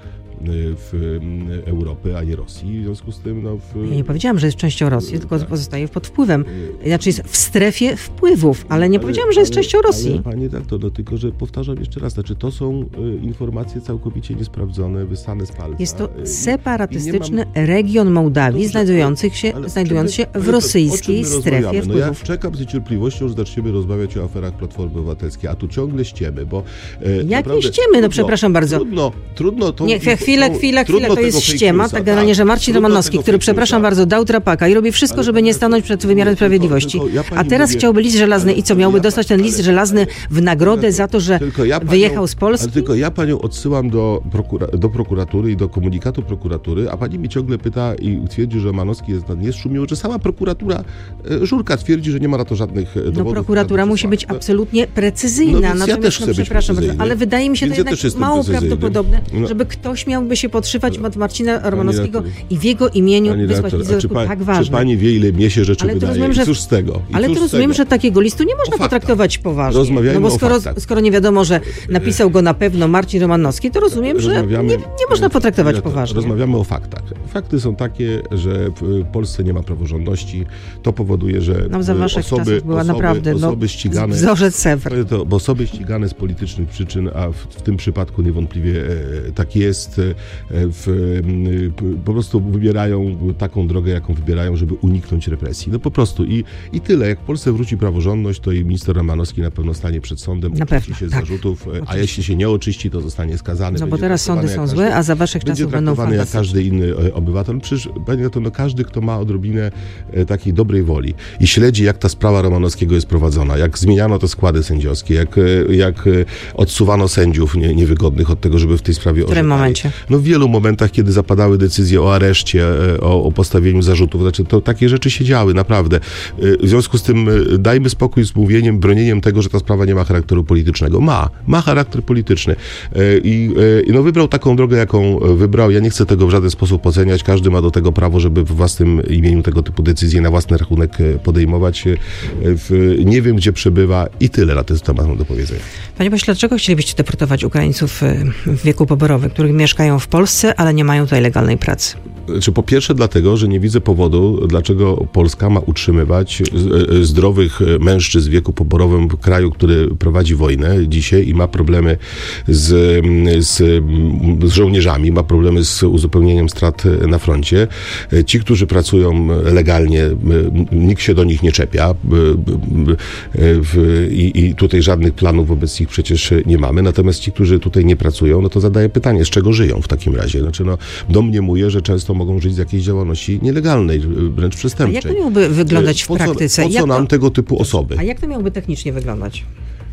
Europy, a nie Rosji. W związku z tym... Ja nie powiedziałam, że jest częścią Rosji, tylko pozostaje pod wpływem. Znaczy jest w strefie wpływów, ale nie powiedziałam, że jest częścią Rosji. Ale panie doktor, tylko że powtarzam jeszcze raz, to są informacje całkowicie niesprawdzone, wysane z palca. Jest to separatystyczny region Mołdawii, znajdujący się w rosyjskiej strefie wpływów. Ja czekam z niecierpliwością, że zaczniemy rozmawiać o aferach Platformy Obywatelskiej, a tu ciągle ściemy, bo... Jakie ściemy? Przepraszam bardzo. Trudno to... Nie, chwilę, to jest ściema, tak generalnie, że Marcin Romanowski, który, przepraszam bardzo, dał drapaka i robi wszystko, żeby nie stanąć przed wymiarem sprawiedliwości. A teraz chciałby list żelazny i co, miałby dostać ten list żelazny w nagrodę za to, że wyjechał z Polski? Ale tylko ja panią odsyłam do prokuratury i do komunikatu prokuratury, a pani mnie ciągle pyta i twierdzi, że Romanowski jest w Naddniestrzu, mimo że sama prokuratura Żurka twierdzi, że nie ma na to żadnych dowodów. Prokuratura musi być absolutnie precyzyjna. Ja też chcę być przepraszam bardzo, ale wydaje mi się to jednak mało prawdopodobne, żeby ktoś miał miałby się podszywać Marcina Romanowskiego i w jego imieniu wysłać list do związku tak ważny. Czy pani wie, ile mnie się rzeczy wydaje? I cóż z tego? Ale to rozumiem, że takiego listu nie można potraktować poważnie. Rozmawiajmy no bo skoro nie wiadomo, że napisał go na pewno Marcin Romanowski, to rozumiem, że nie można potraktować poważnie. Rozmawiamy o faktach. Fakty są takie, że w Polsce nie ma praworządności. To powoduje, że osoby ścigane... Wzorzec Sewr. Bo osoby ścigane z politycznych przyczyn, a w tym przypadku niewątpliwie tak jest, po prostu wybierają taką drogę, jaką wybierają, żeby uniknąć represji. No po prostu. I tyle. Jak w Polsce wróci praworządność, to i minister Romanowski na pewno stanie przed sądem, oczyści się z zarzutów, a jeśli się nie oczyści, to zostanie skazany. No bo teraz sądy są złe, a za waszych czasów będą traktowany jak każdy inny obywatel. Przecież, panie redaktor, każdy, kto ma odrobinę takiej dobrej woli i śledzi, jak ta sprawa Romanowskiego jest prowadzona, jak zmieniano te składy sędziowskie, jak odsuwano sędziów niewygodnych od tego, żeby w tej sprawie w którym momencie? No w wielu momentach, kiedy zapadały decyzje o areszcie, o postawieniu zarzutów, znaczy to takie rzeczy się działy, naprawdę. W związku z tym dajmy spokój z mówieniem, bronieniem tego, że ta sprawa nie ma charakteru politycznego. Ma charakter polityczny. I wybrał taką drogę, jaką wybrał. Ja nie chcę tego w żaden sposób oceniać. Każdy ma do tego prawo, żeby w własnym imieniu tego typu decyzje na własny rachunek podejmować. Nie wiem, gdzie przebywa i tyle na ten temat mam do powiedzenia. Panie pośle, dlaczego chcielibyście deportować Ukraińców w wieku poborowym, którzy mieszkają w Polsce, ale nie mają tutaj legalnej pracy? Po pierwsze dlatego, że nie widzę powodu, dlaczego Polska ma utrzymywać zdrowych mężczyzn w wieku poborowym w kraju, który prowadzi wojnę dzisiaj i ma problemy z żołnierzami, ma problemy z uzupełnieniem strat na froncie. Ci, którzy pracują legalnie, nikt się do nich nie czepia i tutaj żadnych planów wobec nich przecież nie mamy. Natomiast ci, którzy tutaj nie pracują, no to zadaję pytanie, z czego żyją w takim razie? Znaczy, domniemuje, że często mogą żyć z jakiejś działalności nielegalnej, wręcz przestępczej. A jak to miałby wyglądać w praktyce? Po co nam tego typu osoby? A jak to miałby technicznie wyglądać?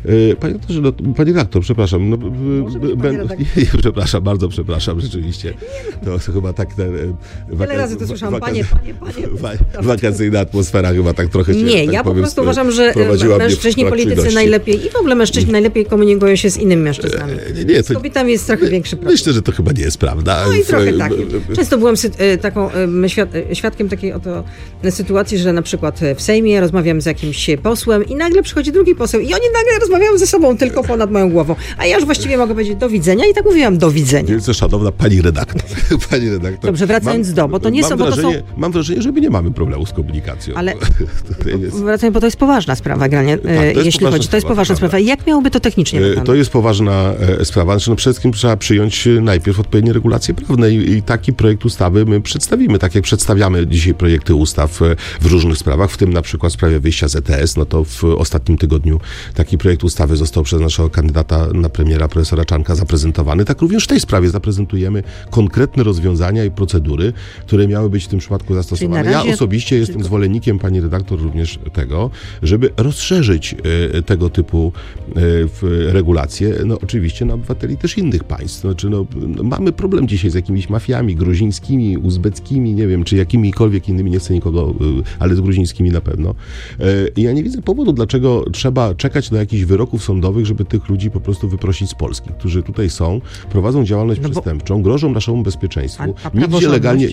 Panie redaktor, przepraszam. Przepraszam, bardzo przepraszam, rzeczywiście. To chyba tak... Wiele razy to słyszałam, panie. Wakacyjna atmosfera chyba tak trochę się... Nie, ja po prostu uważam, że mężczyźni politycy najlepiej i w ogóle mężczyźni najlepiej komunikują się z innymi mężczyznami. Z kobietami jest trochę większy problem. Myślę, że to chyba nie jest prawda. No i trochę tak. Często byłem świadkiem takiej oto sytuacji, że na przykład w Sejmie rozmawiam z jakimś posłem i nagle przychodzi drugi poseł i oni nagle rozmawiają ze sobą tylko ponad moją głową. A ja już właściwie mogę powiedzieć do widzenia i tak mówiłam do widzenia. Wielce szanowna pani redaktor. Dobrze, wracając bo to nie są... Mam wrażenie, że my nie mamy problemu z komunikacją. Ale wracając, bo to jest poważna sprawa, generalnie, jeśli chodzi. To jest poważna sprawa. Jak miałoby to technicznie wyglądać? To jest poważna sprawa. Znaczy, przede wszystkim trzeba przyjąć najpierw odpowiednie regulacje prawne i taki projekt ustawy my przedstawimy, tak jak przedstawiamy dzisiaj projekty ustaw w różnych sprawach, w tym na przykład w sprawie wyjścia z ETS, no to w ostatnim tygodniu taki projekt ustawy został przez naszego kandydata na premiera, profesora Czarnka, zaprezentowany. Tak również w tej sprawie zaprezentujemy konkretne rozwiązania i procedury, które miały być w tym przypadku zastosowane. Ja osobiście jestem zwolennikiem, pani redaktor, również tego, żeby rozszerzyć tego typu regulacje, no oczywiście na obywateli też innych państw. Znaczy, mamy problem dzisiaj z jakimiś mafiami gruzińskimi, uzbeckimi, nie wiem, czy jakimikolwiek innymi, nie chcę nikogo, ale z gruzińskimi na pewno. Ja nie widzę powodu, dlaczego trzeba czekać do jakichś wyroków sądowych, żeby tych ludzi po prostu wyprosić z Polski, którzy tutaj są, prowadzą działalność przestępczą, grożą naszemu bezpieczeństwu. Nigdzie legalnie.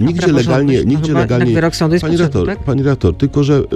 Wyrok sądu jest potrzebny, Pani redaktor, tylko że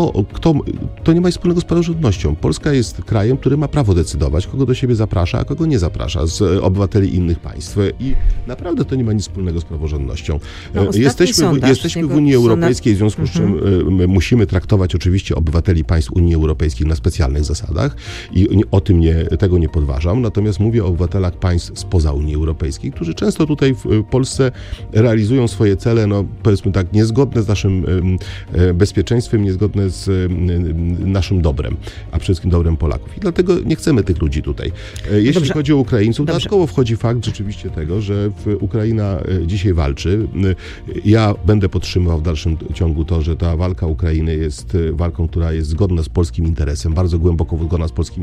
to nie ma nic wspólnego z praworządnością. Polska jest krajem, który ma prawo decydować, kogo do siebie zaprasza, a kogo nie zaprasza z obywateli innych państw. I naprawdę to nie ma nic wspólnego z praworządnością. Jesteśmy w Unii Europejskiej, w związku z czym musimy traktować oczywiście obywateli państw Unii Europejskiej na specjalnych zasadach i tego nie podważam. Natomiast mówię o obywatelach państw spoza Unii Europejskiej, którzy często tutaj w Polsce realizują swoje cele, powiedzmy tak, niezgodne z naszym bezpieczeństwem, niezgodne z naszym dobrem, a przede wszystkim dobrem Polaków. I dlatego nie chcemy tych ludzi tutaj. Jeśli chodzi o Ukraińców, dodatkowo wchodzi fakt rzeczywiście tego, że Ukraina dzisiaj walczy. Ja będę podtrzymywał w dalszym ciągu to, że ta walka Ukrainy jest walką, która jest zgodna z polskim interesem, bardzo głęboko zgodna z polskim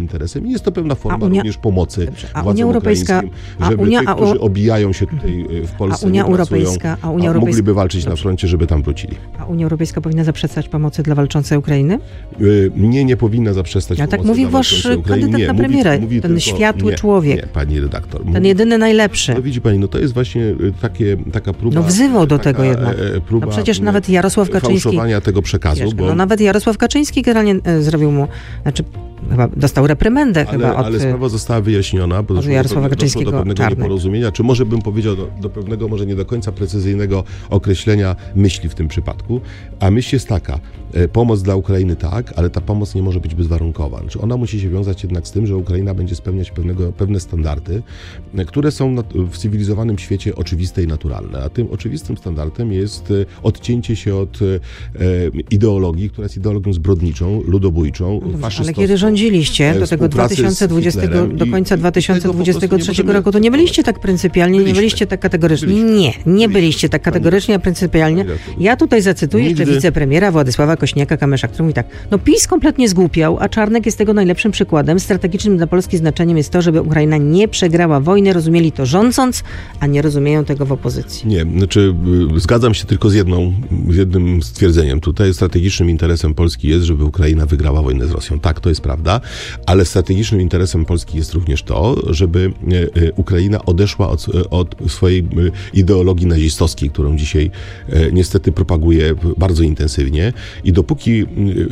polskim interesem i jest to pewna forma również pomocy Unia Europejska, żeby tych, którzy obijają się tutaj w Polsce, mogliby walczyć na froncie, żeby tam wrócili. A Unia Europejska powinna zaprzestać pomocy dla walczącej Ukrainy? Nie powinna zaprzestać pomocy tak mówi wasz kandydat na premiera, ten światły człowiek. Nie, pani redaktor. Ten jedyny najlepszy. No widzi pani, to jest właśnie taka próba... No wzywał do tego jednak. Przecież nawet Jarosław Kaczyński... Fałszowania tego przekazu. Nawet Jarosław Kaczyński generalnie zrobił mu... chyba dostał reprymendę ale sprawa została wyjaśniona, bo doszło do pewnego nieporozumienia, czy może bym powiedział do pewnego, może nie do końca precyzyjnego określenia myśli w tym przypadku. A myśl jest taka, pomoc dla Ukrainy tak, ale ta pomoc nie może być bezwarunkowa. Znaczy ona musi się wiązać jednak z tym, że Ukraina będzie spełniać pewne standardy, które są w cywilizowanym świecie oczywiste i naturalne. A tym oczywistym standardem jest odcięcie się od ideologii, która jest ideologią zbrodniczą, ludobójczą, faszystowską. Ale kiedy rządziliście do tego 2020, do końca 2023 roku, to nie byliście tak pryncypialnie, nie byliście tak kategoryczni. Nie byliście tak kategorycznie, a pryncypialnie. Ja tutaj zacytuję jeszcze wicepremiera Władysława Kośniaka-Kamysza, który mówi tak, PiS kompletnie zgłupiał, a Czarnek jest tego najlepszym przykładem. Strategicznym dla Polski znaczeniem jest to, żeby Ukraina nie przegrała wojny. Rozumieli to rządząc, a nie rozumieją tego w opozycji. Nie, zgadzam się tylko z jednym stwierdzeniem. Tutaj strategicznym interesem Polski jest, żeby Ukraina wygrała wojnę z Rosją. Tak, to jest prawda, ale strategicznym interesem Polski jest również to, żeby Ukraina odeszła od swojej ideologii nazistowskiej, którą dzisiaj niestety propaguje bardzo intensywnie i dopóki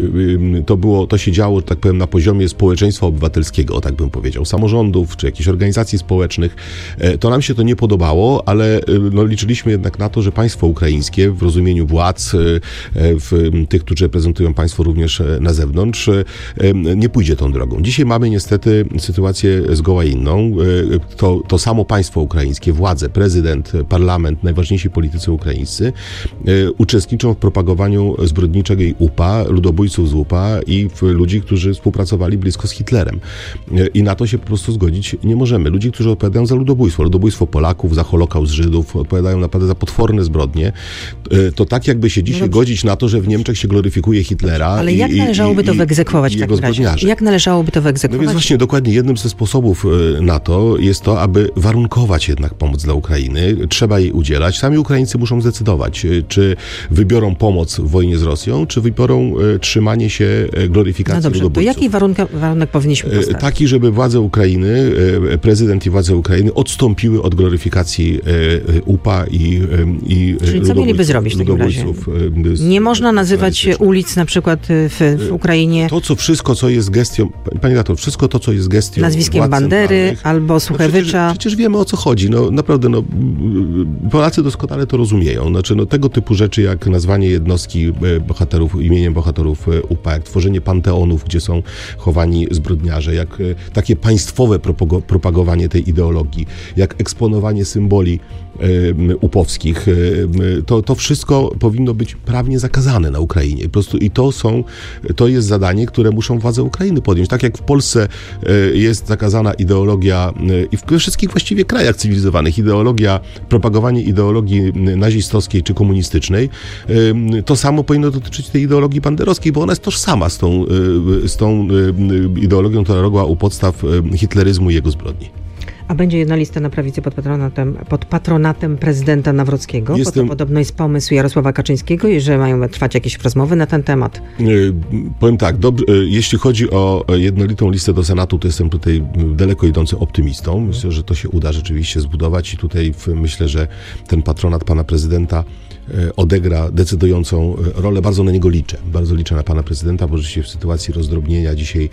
to się działo, tak powiem, na poziomie społeczeństwa obywatelskiego, tak bym powiedział, samorządów czy jakichś organizacji społecznych, to nam się to nie podobało, ale liczyliśmy jednak na to, że państwo ukraińskie w rozumieniu władz, tych, którzy reprezentują państwo również na zewnątrz, nie pójdzie tą drogą. Dzisiaj mamy niestety sytuację zgoła inną. To samo państwo ukraińskie, władze, prezydent, parlament, najważniejsi politycy ukraińscy uczestniczą w propagowaniu zbrodniczego UPA, ludobójców z UPA i ludzi, którzy współpracowali blisko z Hitlerem. I na to się po prostu zgodzić nie możemy. Ludzi, którzy odpowiadają za ludobójstwo Polaków, za Holokaust Żydów, odpowiadają naprawdę za potworne zbrodnie. To tak jakby się dzisiaj godzić na to, że w Niemczech się gloryfikuje Hitlera. Ale jak należałoby to wyegzekwować w takim razie? Jak należałoby to wyegzekwować? Więc właśnie dokładnie jednym ze sposobów na to jest to, aby warunkować jednak pomoc dla Ukrainy. Trzeba jej udzielać. Sami Ukraińcy muszą zdecydować, czy wybiorą pomoc w wojnie z Rosją, czy wybiorą trzymanie się gloryfikacji ludobójców. To jaki warunek powinniśmy postawić? Taki, żeby władze Ukrainy, prezydent i władze Ukrainy odstąpiły od gloryfikacji UPA i Czyli co mieliby zrobić w takim razie? Nie można nazywać ulic na przykład w Ukrainie... Wszystko, co jest gestią... Pani redaktor, wszystko to, co jest gestią nazwiskiem Bandery albo Suchewicza. Przecież wiemy, o co chodzi. Naprawdę, Polacy doskonale to rozumieją. Tego typu rzeczy, jak nazwanie jednostki imieniem bohaterów UPA, jak tworzenie panteonów, gdzie są chowani zbrodniarze, jak takie państwowe propagowanie tej ideologii, jak eksponowanie symboli upowskich. To wszystko powinno być prawnie zakazane na Ukrainie. Po prostu to jest zadanie, które muszą władze Ukrainy podjąć. Tak jak w Polsce jest zakazana ideologia i we wszystkich właściwie krajach cywilizowanych propagowanie ideologii nazistowskiej czy komunistycznej, to samo powinno dotyczyć tej ideologii banderowskiej, bo ona jest tożsama z tą ideologią, która legła u podstaw hitleryzmu i jego zbrodni. A będzie jedna lista na prawicy pod patronatem prezydenta Nawrockiego? Bo to podobno jest pomysł Jarosława Kaczyńskiego i że mają trwać jakieś rozmowy na ten temat. Powiem tak, jeśli chodzi o jednolitą listę do Senatu, to jestem tutaj daleko idący optymistą. Myślę, że to się uda rzeczywiście zbudować i tutaj myślę, że ten patronat pana prezydenta odegra decydującą rolę. Bardzo na niego liczę. Bardzo liczę na pana prezydenta, bo rzeczywiście w sytuacji rozdrobnienia dzisiaj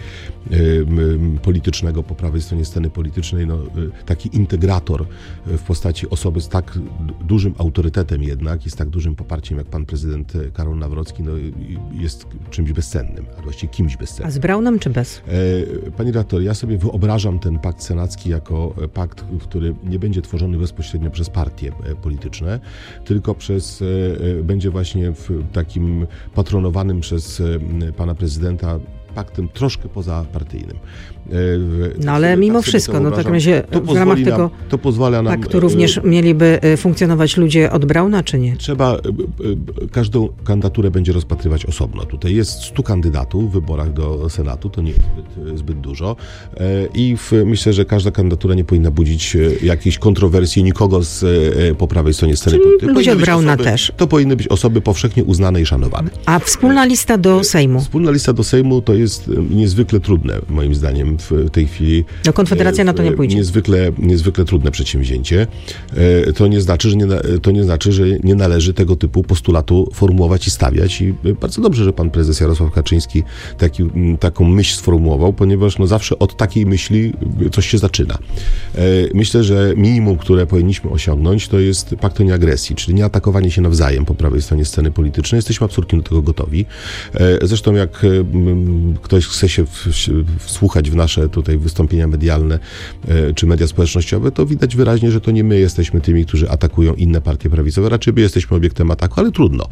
politycznego po prawej stronie sceny politycznej, taki integrator w postaci osoby z tak dużym autorytetem jednak i z tak dużym poparciem jak pan prezydent Karol Nawrocki, jest czymś bezcennym, a właściwie kimś bezcennym. A z Braunem czy bez? Pani redaktor, ja sobie wyobrażam ten pakt senacki jako pakt, który nie będzie tworzony bezpośrednio przez partie polityczne, tylko będzie właśnie w takim patronowanym przez pana prezydenta paktem troszkę pozapartyjnym. No ale mimo wszystko, no w takim razie w ramach tego to pozwala nam... Tak, tu również mieliby funkcjonować ludzie od Brauna, czy nie? Trzeba, każdą kandydaturę będzie rozpatrywać osobno. Tutaj jest 100 kandydatów w wyborach do Senatu, to nie jest zbyt dużo i myślę, że każda kandydatura nie powinna budzić jakiejś kontrowersji nikogo po prawej stronie sceny politycznej. Ludzie od Brauna też. To powinny być osoby powszechnie uznane i szanowane. A wspólna lista do Sejmu? Wspólna lista do Sejmu to jest niezwykle trudne, moim zdaniem, w tej chwili. No Konfederacja na to nie pójdzie. Niezwykle trudne przedsięwzięcie. To nie znaczy, że nie należy tego typu postulatu formułować i stawiać i bardzo dobrze, że pan prezes Jarosław Kaczyński taką myśl sformułował, ponieważ zawsze od takiej myśli coś się zaczyna. Myślę, że minimum, które powinniśmy osiągnąć, to jest pakt o nieagresji, czyli nie atakowanie się nawzajem po prawej stronie sceny politycznej. Jesteśmy absolutnie do tego gotowi. Zresztą jak ktoś chce się wsłuchać w nasze tutaj wystąpienia medialne czy media społecznościowe, to widać wyraźnie, że to nie my jesteśmy tymi, którzy atakują inne partie prawicowe. Raczej my jesteśmy obiektem ataku, ale trudno.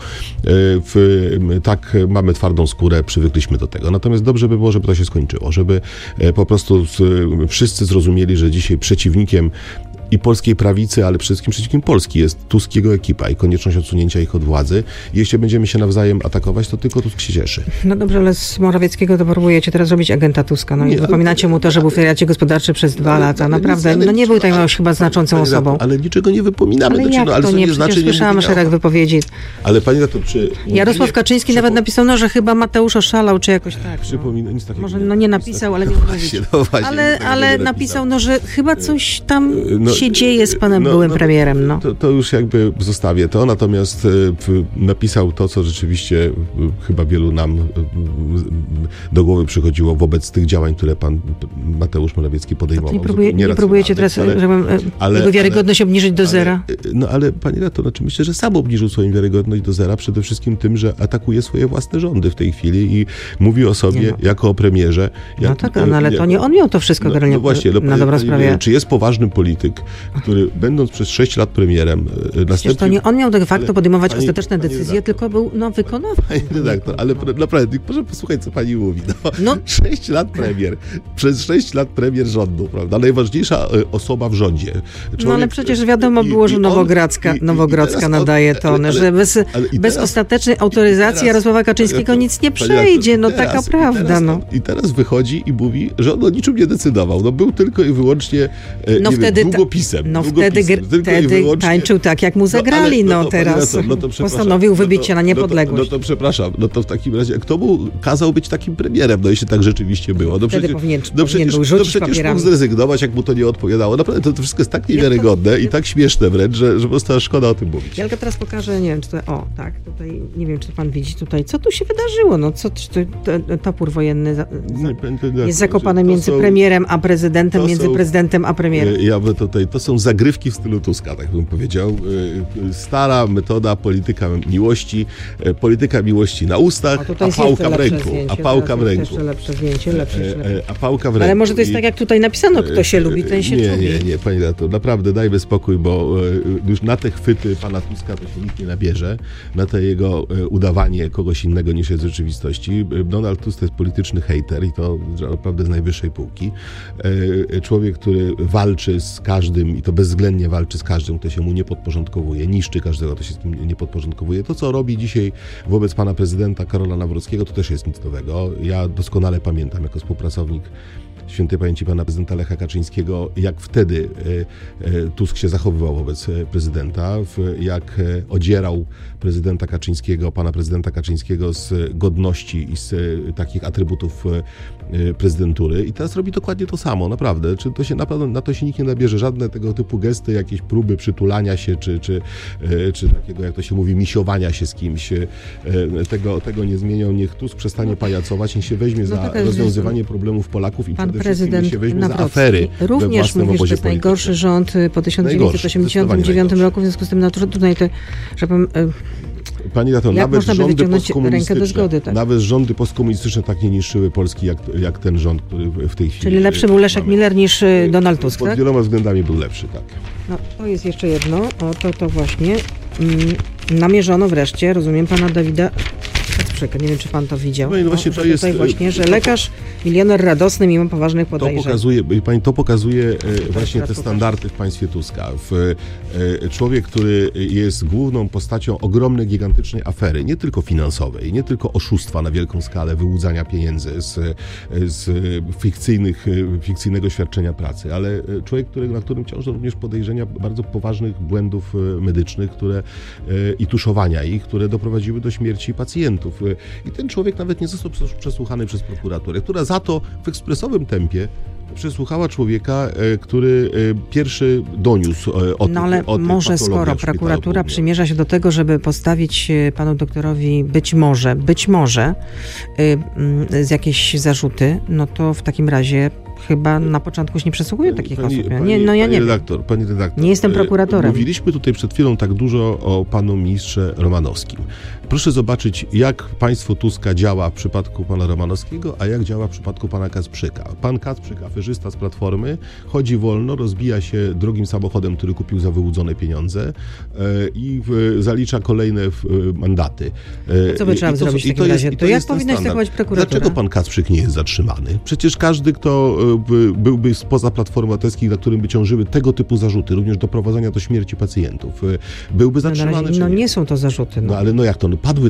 Tak mamy twardą skórę, przywykliśmy do tego. Natomiast dobrze by było, żeby to się skończyło, żeby po prostu wszyscy zrozumieli, że dzisiaj przeciwnikiem i polskiej prawicy, ale przede wszystkim przeciwnikiem Polski jest Tusk i jego ekipa i konieczność odsunięcia ich od władzy. Jeśli będziemy się nawzajem atakować, to tylko Tusk się cieszy. No dobrze, ale z Morawieckiego to próbujecie teraz robić agenta Tuska. No i zapominacie mu to, że był w wywiadzie gospodarczym przez 2 lata. Naprawdę, nie był tak chyba znaczącą osobą. Ale niczego nie wypominamy. Ale jak to nie? Przecież słyszałam szereg wypowiedzi. Ale pani na to, czy... Jarosław Kaczyński nawet napisał, że chyba Mateusz oszalał, czy jakoś tak. Nic takiego. Może nie napisał, ale nie mówić. Ale napisał, że chyba coś tam się dzieje z panem byłym premierem. To już jakby zostawię to, natomiast napisał to, co rzeczywiście chyba wielu nam do głowy przychodziło wobec tych działań, które pan Mateusz Morawiecki podejmował. Nie próbujecie teraz, żebym jego wiarygodność obniżyć do zera? Ale pani redaktor, myślę, że sam obniżył swoją wiarygodność do zera przede wszystkim tym, że atakuje swoje własne rządy w tej chwili i mówi o sobie jako o premierze. Ale to nie on miał to wszystko na dobrą sprawę. Czy jest poważny polityk, który będąc przez 6 lat premierem... Przecież to nie on miał de facto podejmować ostateczne decyzje, tylko był wykonawcą. Pani redaktor, ale naprawdę, proszę posłuchać, co pani mówi. 6 lat premier, przez 6 lat premier rządu, prawda? Najważniejsza osoba w rządzie. Ale przecież wiadomo było, że Nowogrodzka nadaje tony, że bez ostatecznej autoryzacji Jarosława Kaczyńskiego nic nie przejdzie. Taka prawda. I teraz wychodzi i mówi, że on o niczym nie decydował. Był tylko i wyłącznie długopisem. Wtedy tańczył tak, jak mu zagrali. Teraz postanowił wybić się na niepodległość. To przepraszam. To w takim razie, kto mu kazał być takim premierem? Jeśli tak rzeczywiście było. Wtedy powinien był rzucić przecież papierami. mógł zrezygnować, jak mu to nie odpowiadało. Naprawdę to wszystko jest tak niewiarygodne i tak śmieszne wręcz, że po prostu szkoda o tym mówić. Ja tylko teraz pokażę, nie wiem, czy to... tutaj, nie wiem, czy pan widzi tutaj, co tu się wydarzyło? Topór wojenny jest zakopany między premierem a prezydentem, między prezydentem a premierem. To są zagrywki w stylu Tuska, tak bym powiedział. Stara metoda polityka miłości na ustach, a pałka w ręku. Lepsze zdjęcie. A pałka w ręku. Ale może to jest tak, jak tutaj napisano, kto się lubi, ten się lubi. Nie, pani redaktor, naprawdę dajmy spokój, bo już na te chwyty pana Tuska to się nikt nie nabierze, na te jego udawanie kogoś innego niż jest w rzeczywistości. Donald Tusk to jest polityczny hejter i to naprawdę z najwyższej półki. Człowiek, który walczy z każdym i to bezwzględnie walczy z każdym, kto się mu nie podporządkowuje, niszczy każdego, kto się z nim nie podporządkowuje. To, co robi dzisiaj wobec pana prezydenta Karola Nawrockiego, to też jest nic nowego. Ja doskonale pamiętam jako współpracownik świętej pamięci pana prezydenta Lecha Kaczyńskiego, jak wtedy Tusk się zachowywał wobec prezydenta, jak odzierał pana prezydenta Kaczyńskiego z godności i z takich atrybutów prezydentury. I teraz robi dokładnie to samo, naprawdę. Na to się nikt nie nabierze. Żadne tego typu gesty, jakieś próby przytulania się, czy takiego, jak to się mówi, misiowania się z kimś. Tego nie zmienią. Niech Tusk przestanie pajacować, niech się weźmie za rozwiązywanie problemów Polaków i przede wszystkim niech się weźmie za afery we własnym obozie politycznym. To jest najgorszy rząd po 1989 roku, w związku z tym tutaj żebym... Pani redaktor, nawet rządy postkomunistyczne tak nie niszczyły Polski, jak ten rząd, który w tej chwili... Czyli lepszy był Leszek Miller niż Donald Tusk, pod wieloma względami był lepszy, tak. To jest jeszcze jedno. To właśnie. Namierzono wreszcie, rozumiem, pana Dawida Kacprzyk. Nie wiem, czy pan to widział. No właśnie, że tutaj właśnie, że lekarz, milioner radosny mimo poważnych podejrzeń. To pokazuje właśnie te standardy w państwie Tuska. Człowiek, który jest główną postacią ogromnej, gigantycznej afery, nie tylko finansowej, nie tylko oszustwa na wielką skalę, wyłudzania pieniędzy z fikcyjnego świadczenia pracy, ale człowiek, na którym ciążą również podejrzenia bardzo poważnych błędów medycznych, i tuszowania ich, które doprowadziły do śmierci pacjentów. I ten człowiek nawet nie został przesłuchany przez prokuraturę, która za to w ekspresowym tempie przesłuchała człowieka, który pierwszy doniósł o tych ale może skoro prokuratura przymierza się do tego, żeby postawić panu doktorowi być może z jakieś zarzuty, no to w takim razie chyba na początku już nie przesłuchuję takich osób. Pani redaktor, nie jestem prokuratorem. Mówiliśmy tutaj przed chwilą tak dużo o panu ministrze Romanowskim. Proszę zobaczyć, jak państwo Tuska działa w przypadku pana Romanowskiego, a jak działa w przypadku pana Kacprzyka. Pan Kacprzyk, aferzysta z Platformy, chodzi wolno, rozbija się drogim samochodem, który kupił za wyłudzone pieniądze i zalicza kolejne mandaty. Co by trzeba zrobić w takim razie? To jak powinna się zachować prokuratura? Dlaczego pan Kacprzyk nie jest zatrzymany? Przecież każdy, kto byłby spoza Platformy Obywatelskiej, na którym by ciążyły tego typu zarzuty, również doprowadzenia do śmierci pacjentów, byłby zatrzymany. Nie są to zarzuty. Ale jak to? Padły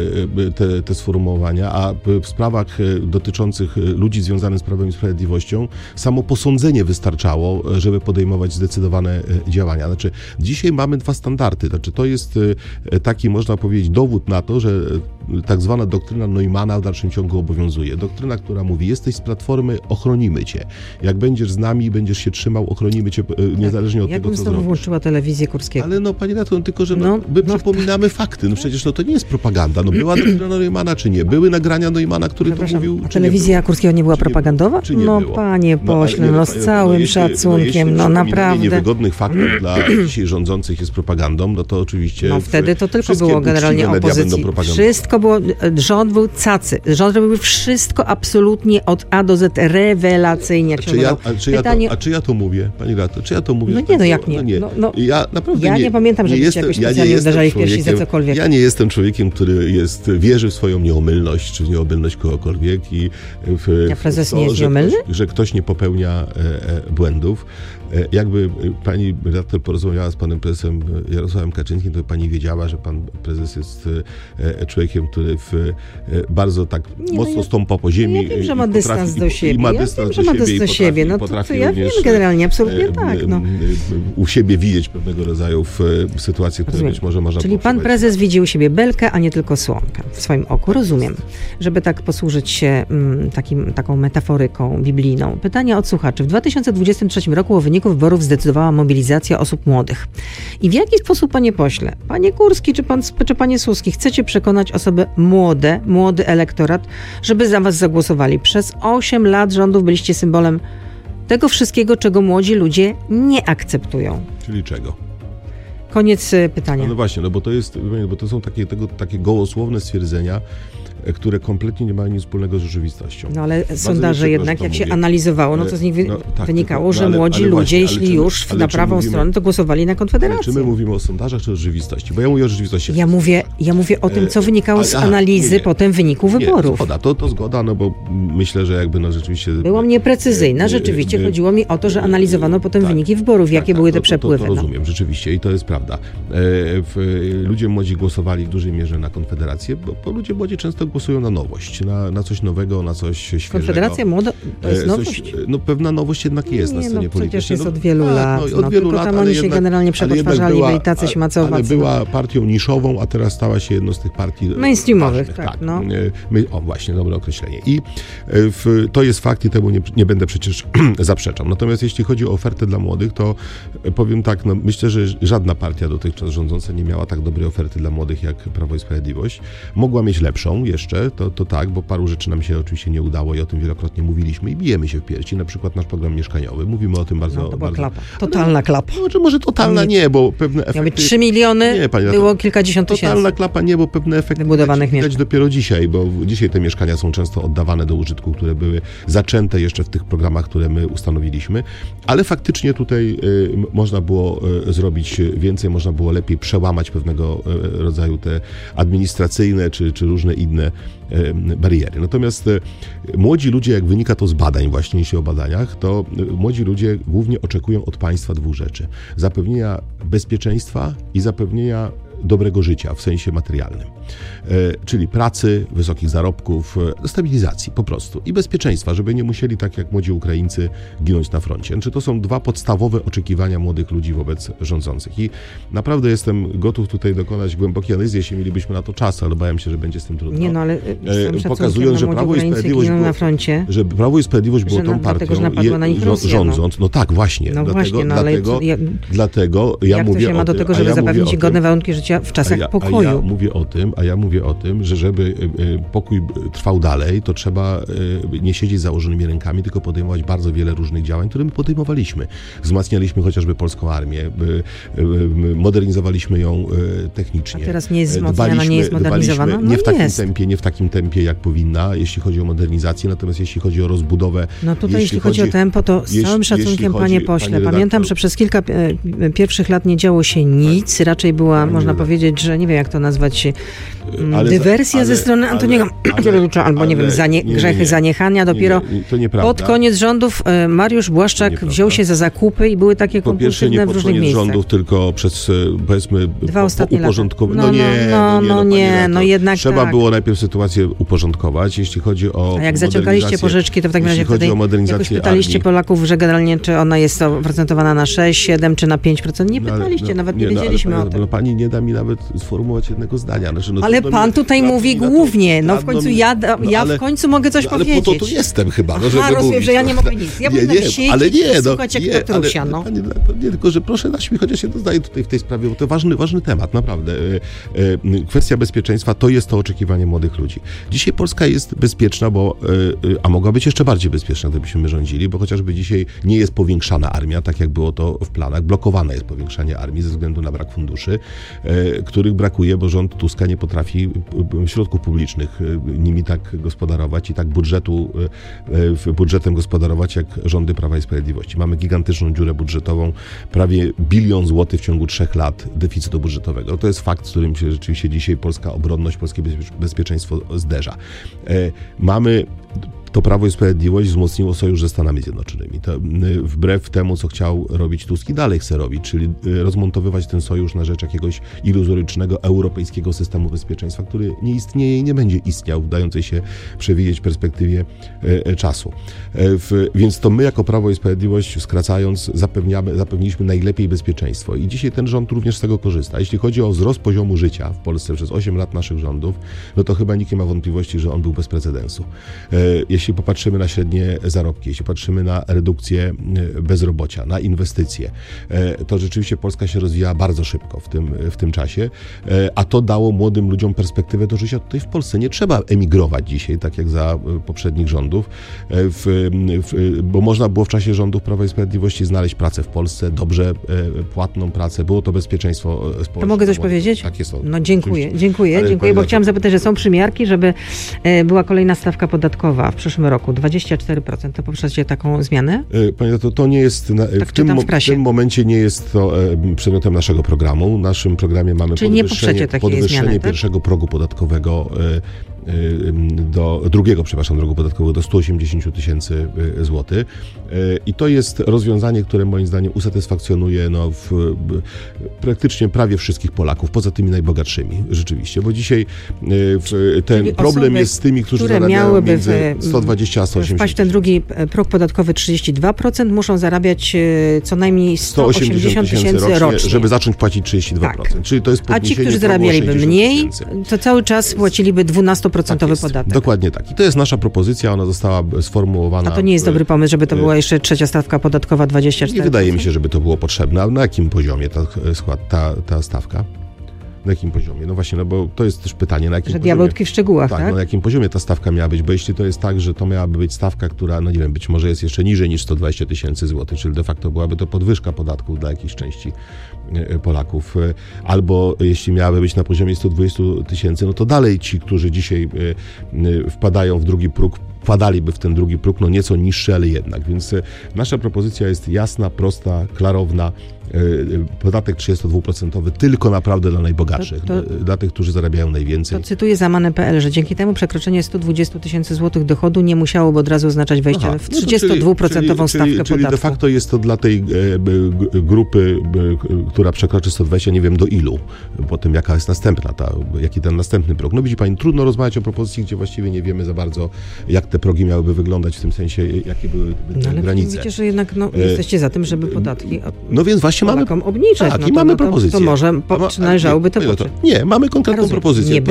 te sformułowania, a w sprawach dotyczących ludzi związanych z Prawem i Sprawiedliwością samo posądzenie wystarczało, żeby podejmować zdecydowane działania. Znaczy, dzisiaj mamy dwa standardy. Znaczy, to jest taki, można powiedzieć, dowód na to, że tak zwana doktryna Neumana w dalszym ciągu obowiązuje. Doktryna, która mówi, jesteś z Platformy, ochronimy cię. Jak będziesz z nami, będziesz się trzymał, ochronimy cię niezależnie od tego, co zrobisz. Jak bym włączyła telewizję Kurskiego? Ale pani redaktor, tylko że przypominamy fakty. Przecież to nie jest propaganda. Była doktryna Neumana, czy nie? Były nagrania Neumana, który to mówił, a telewizja Kurskiego nie była propagandowa? Panie pośle, z całym szacunkiem, naprawdę. Niewygodnych faktów dla dzisiaj rządzących jest propagandą, no to oczywiście... wtedy to tylko było generalnie opozycji. Wszystko było, rząd był cacy. Rząd robił wszystko absolutnie od A do Z rewelacyjnie. Czy ja to mówię, pani redaktor? Czy ja to mówię? Jak nie? Ja naprawdę nie pamiętam, żebyście jakoś specjalnie uderzali w piersi za cokolwiek. Ja nie jestem człowiekiem, który wierzy w swoją nieomylność, czy w nieomylność kogokolwiek i prezes nie jest nieomylny? Że ktoś nie popełnia błędów. Jakby pani redaktor porozmawiała z panem prezesem Jarosławem Kaczyńskim, to pani wiedziała, że pan prezes jest człowiekiem, który bardzo tak mocno stąpa po ziemi. Ja wiem, że ma dystans do siebie. Ja wiem generalnie, absolutnie tak. U siebie widzieć pewnego rodzaju sytuacje, które być może można... Czyli pan prezes widzi u siebie belkę, a nie tylko słomkę w swoim oku. Rozumiem. Żeby tak posłużyć się taką metaforyką biblijną. Pytania od słuchaczy. W 2023 roku o wyniku wyborów zdecydowała mobilizacja osób młodych. I w jaki sposób, panie pośle, panie Kurski czy panie Suski, chcecie przekonać osoby młody elektorat, żeby za was zagłosowali? Przez 8 lat rządów byliście symbolem tego wszystkiego, czego młodzi ludzie nie akceptują. Czyli czego? Koniec pytania. No właśnie, bo to są takie gołosłowne stwierdzenia, które kompletnie nie mają nic wspólnego z rzeczywistością. Ale sondaże jednak, jak się analizowało, to z nich wynikało, że młodzi ludzie, jeśli już na prawą stronę, to głosowali na Konfederację. Czy my mówimy o sondażach, czy o rzeczywistości? Bo ja mówię o rzeczywistości. Ja mówię o tym, co wynikało z analizy potem wyniku wyborów. To zgoda, bo myślę, że rzeczywiście... Byłam nieprecyzyjna, rzeczywiście chodziło mi o to, że analizowano potem wyniki wyborów, jakie były te przepływy. To rozumiem, rzeczywiście i to jest prawda. Ludzie młodzi głosowali w dużej mierze na Konfederację, bo ludzie młodzi często głosują na nowość, na coś nowego, na coś świeżego. Konfederacja młoda to jest nowość? Pewna nowość jednak jest na scenie politycznej. Przecież jest od wielu lat. Od wielu lat, tam oni się generalnie przepotwarzali, byli tacy śmacowacy. Ale była partią niszową, a teraz stała się jedną z tych partii mainstreamowych, tak. Właśnie, dobre określenie. I to jest fakt i temu nie będę przecież zaprzeczał. Natomiast jeśli chodzi o ofertę dla młodych, to powiem tak, myślę, że żadna partia dotychczas rządząca nie miała tak dobrej oferty dla młodych jak Prawo i Sprawiedliwość. Mogła mieć lepszą jeszcze, to tak, bo paru rzeczy nam się oczywiście nie udało i o tym wielokrotnie mówiliśmy i bijemy się w piersi, na przykład nasz program mieszkaniowy. Mówimy o tym bardzo... to była klapa. Totalna klapa. Może totalna nie, bo pewne efekty... Miały być 3 miliony, było kilkadziesiąt tysięcy. Totalna klapa nie, bo pewne efekty widać dopiero dzisiaj, bo dzisiaj te mieszkania są często oddawane do użytku, które były zaczęte jeszcze w tych programach, które my ustanowiliśmy, ale faktycznie tutaj można było zrobić więcej. więcej, można było lepiej przełamać pewnego rodzaju te administracyjne czy różne inne bariery. Natomiast młodzi ludzie, jak wynika to z badań, właśnie jeśli o badaniach, to młodzi ludzie głównie oczekują od państwa dwóch rzeczy. Zapewnienia bezpieczeństwa i zapewnienia dobrego życia w sensie materialnym. Czyli pracy, wysokich zarobków, stabilizacji po prostu i bezpieczeństwa, żeby nie musieli, tak jak młodzi Ukraińcy, ginąć na froncie. Znaczy, to są dwa podstawowe oczekiwania młodych ludzi wobec rządzących. I naprawdę jestem gotów tutaj dokonać głębokiej analizy, jeśli mielibyśmy na to czas, ale bałem się, że będzie z tym trudno. Nie, no ale pokazując, że Prawo i Sprawiedliwość było, na froncie, że Prawo i Sprawiedliwość było tą partią rządząc. No tak, właśnie. Dlatego ja jak mówię to się ma do tego, żeby zapewnić godne warunki życia w czasach pokoju? A ja mówię o tym, że żeby pokój trwał dalej, to trzeba nie siedzieć z założonymi rękami, tylko podejmować bardzo wiele różnych działań, które my podejmowaliśmy. Wzmacnialiśmy chociażby polską armię, modernizowaliśmy ją technicznie. A teraz nie jest wzmocniona, nie jest modernizowana? Nie w takim tempie, jak powinna, jeśli chodzi o modernizację, natomiast jeśli chodzi o rozbudowę... No tutaj, jeśli chodzi o tempo, to z całym szacunkiem, panie pośle, pamiętam, że przez kilka pierwszych lat nie działo się nic, raczej była, można powiedzieć, że nie wiem, jak to nazwać, dywersja ze strony Antoniego Macierewicza, albo nie wiem, grzechy zaniechania. Dopiero pod koniec rządów Mariusz Błaszczak wziął się za zakupy i były takie kompulsywne w różnych miejscach. rządów, tylko przez, powiedzmy, uporządkowanie. Jednak trzeba było najpierw sytuację uporządkować, jeśli chodzi o A jak zaciągaliście pożyczki, to w takim razie wtedy jakoś pytaliście Polaków, że generalnie czy ona jest oprocentowana na 6, 7 czy na 5%? Nie pytaliście, nawet nie wiedzieliśmy o tym. Pani nie da mi nawet sformułować jednego zdania. Ale pan tutaj mówi głównie. No w końcu ja w końcu mogę coś powiedzieć. Ale po to tu jestem chyba. Rozumiem, że ja nie mogę nic. Ja będę siedzieć, słuchać jak Petrusia. Nie, tylko że proszę dać mi chociaż jedno zdanie tutaj w tej sprawie, bo to ważny temat, naprawdę. Kwestia bezpieczeństwa to jest to oczekiwanie młodych ludzi. Dzisiaj Polska jest bezpieczna, a mogła być jeszcze bardziej bezpieczna, gdybyśmy rządzili, bo chociażby dzisiaj nie jest powiększana armia, tak jak było to w planach. Blokowane jest powiększanie armii ze względu na brak funduszy, których brakuje, bo rząd Tuska nie potrafi środków publicznych nimi tak gospodarować i tak budżetem gospodarować jak rządy Prawa i Sprawiedliwości. Mamy gigantyczną dziurę budżetową, prawie 1 bilion złotych w ciągu 3 lat deficytu budżetowego. To jest fakt, z którym się rzeczywiście dzisiaj polska obronność, polskie bezpieczeństwo zderza. To Prawo i Sprawiedliwość wzmocniło sojusz ze Stanami Zjednoczonymi. To wbrew temu, co chciał robić Tusk i dalej chce robić, czyli rozmontowywać ten sojusz na rzecz jakiegoś iluzorycznego europejskiego systemu bezpieczeństwa, który nie istnieje i nie będzie istniał w dającej się przewidzieć perspektywie czasu. Więc to my jako Prawo i Sprawiedliwość, skracając, zapewniliśmy najlepiej bezpieczeństwo i dzisiaj ten rząd również z tego korzysta. Jeśli chodzi o wzrost poziomu życia w Polsce przez 8 lat naszych rządów, no to chyba nikt nie ma wątpliwości, że on był bez precedensu. Jeśli popatrzymy na średnie zarobki, jeśli patrzymy na redukcję bezrobocia, na inwestycje, to rzeczywiście Polska się rozwijała bardzo szybko w tym czasie, a to dało młodym ludziom perspektywę do życia tutaj w Polsce. Nie trzeba emigrować dzisiaj, tak jak za poprzednich rządów, bo można było w czasie rządów Prawa i Sprawiedliwości znaleźć pracę w Polsce, dobrze płatną pracę, było to bezpieczeństwo społeczne. To mogę coś powiedzieć? Tak jest. No dziękuję, bo chciałam zapytać, że są przymiarki, żeby była kolejna stawka podatkowa w przyszłym roku, 24%. To poprzecie taką zmianę? Panie, to nie jest, w tym momencie nie jest to przedmiotem naszego programu. W naszym programie mamy podwyższenie pierwszego progu podatkowego drugiego progu podatkowego do 180 tysięcy złotych. I to jest rozwiązanie, które moim zdaniem usatysfakcjonuje praktycznie prawie wszystkich Polaków, poza tymi najbogatszymi, rzeczywiście, bo dzisiaj ten problem jest z tymi, którzy zarabiają między 120 a 180. Wpaść w ten drugi próg podatkowy 32%, muszą zarabiać co najmniej 180 tysięcy rocznie. Żeby zacząć płacić 32%. Tak. Czyli to jest podniesienie. A ci, którzy zarabialiby mniej, to cały czas płaciliby 12% podatek. Dokładnie tak. I to jest nasza propozycja, ona została sformułowana. A to nie jest dobry pomysł, żeby to była jeszcze trzecia stawka podatkowa 24%? Nie wydaje mi się, żeby to było potrzebne. A na jakim poziomie ta stawka? Na jakim poziomie? No właśnie, bo to jest też pytanie, na jakim poziomie. Diabełki w szczegółach, tak? Na jakim poziomie ta stawka miała być? Bo jeśli to jest tak, że to miałaby być stawka, która, no nie wiem, być może jest jeszcze niżej niż 120 tysięcy złotych, czyli de facto byłaby to podwyżka podatków dla jakiejś części Polaków. Albo jeśli miałaby być na poziomie 120 tysięcy, no to dalej ci, którzy dzisiaj wpadają w drugi próg, wkładaliby w ten drugi próg, no nieco niższy, ale jednak. Więc nasza propozycja jest jasna, prosta, klarowna. Podatek 32% tylko naprawdę dla najbogatszych, dla tych, którzy zarabiają najwięcej. To cytuję Zamane.pl, że dzięki temu przekroczenie 120 000 złotych dochodu nie musiałoby od razu oznaczać wejścia w 32% stawkę podatku. Czyli de facto jest to dla tej grupy, która przekroczy 120, nie wiem do ilu, po tym jaka jest następna, jaki ten następny próg. No widzi pani, trudno rozmawiać o propozycji, gdzie właściwie nie wiemy za bardzo, jak te progi miałyby wyglądać, w tym sensie, jakie były te granice. Mówicie, że jednak jesteście za tym, żeby podatki więc właśnie mamy obniżać. Tak, i mamy propozycję. To może należałoby to poprzeć. Nie, mamy konkretną propozycję. Nie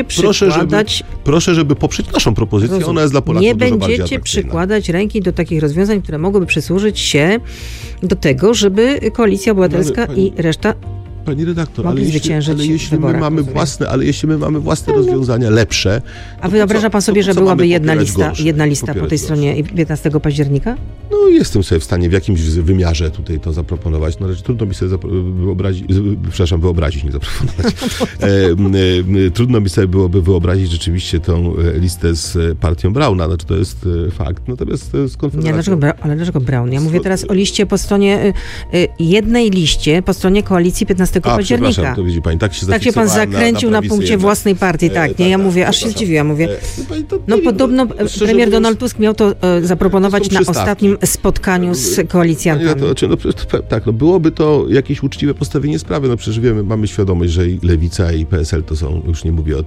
Proszę, żeby poprzeć naszą propozycję. Ona jest dla Polaków nie dużo bardziej atrakcyjna. będziecie przykładać ręki do takich rozwiązań, które mogłyby przysłużyć się do tego, żeby Koalicja Obywatelska i reszta Pani redaktor, ale jeśli my mamy własne rozwiązania lepsze... A wyobraża pan sobie, że byłaby jedna lista po tej stronie 15 października? No jestem sobie w stanie w jakimś wymiarze tutaj to zaproponować. No, trudno mi sobie wyobrazić, nie zaproponować. Trudno mi sobie byłoby wyobrazić rzeczywiście tą listę z partią Brauna. Znaczy to jest fakt. Natomiast z Konfederacją... Ale dlaczego Braun? Ja mówię teraz o liście po stronie jednej liście, po stronie koalicji 15 października. To widzi pani, tak się pan zakręcił na punkcie własnej partii, tak, nie? Ja mówię, aż się zdziwiłam, podobno premier Donald Tusk miał to zaproponować na ostatnim spotkaniu z koalicjantami. Byłoby to jakieś uczciwe postawienie sprawy. No przecież wiemy, mamy świadomość, że i Lewica i PSL to są, już nie mówię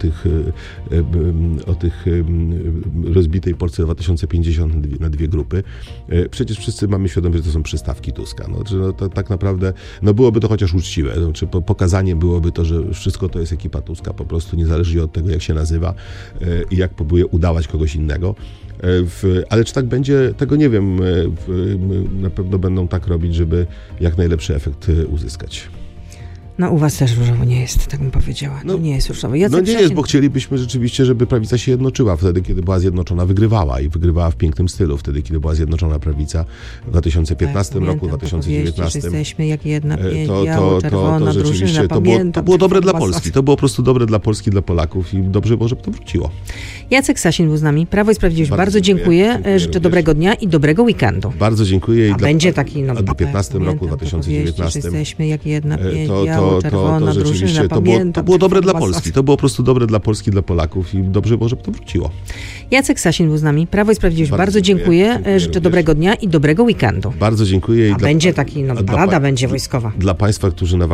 o tych rozbitej Polsce 2050 na dwie grupy. Przecież wszyscy mamy świadomość, że to są przystawki Tuska. To tak naprawdę, byłoby to chociaż uczciwe. Pokazanie byłoby to, że wszystko to jest ekipa Tuska, po prostu niezależnie od tego, jak się nazywa i jak próbuje udawać kogoś innego. Ale czy tak będzie, tego nie wiem. Na pewno będą tak robić, żeby jak najlepszy efekt uzyskać. U was też różowo nie jest, tak bym powiedziała. Nie jest różowo. Nie jest, bo chcielibyśmy rzeczywiście, żeby prawica się jednoczyła. Wtedy, kiedy była zjednoczona, wygrywała i wygrywała w pięknym stylu. Wtedy, kiedy była zjednoczona prawica w 2015 roku, w 2019. Jesteśmy jak jedna biało-czerwona drużyna, to było dobre dla Polski. To było po prostu dobre dla Polski, dla Polaków i dobrze było, żeby to wróciło. Jacek Sasin był z nami. Prawo i Sprawiedliwość. Bardzo dziękuję. Życzę dobrego dnia i dobrego weekendu. Bardzo dziękuję. Będzie taki w 2015 roku, w 2019. Jesteśmy jak jedna to rzeczywiście to było dobre dla Polski. To było po prostu dobre dla Polski, dla Polaków i dobrze było, żeby to wróciło. Jacek Sasin był z nami. Prawo i Sprawiedliwość. Bardzo dziękuję. Życzę dobrego dnia i dobrego weekendu. Bardzo dziękuję. Będzie taki, parada będzie wojskowa. Dla Państwa, którzy na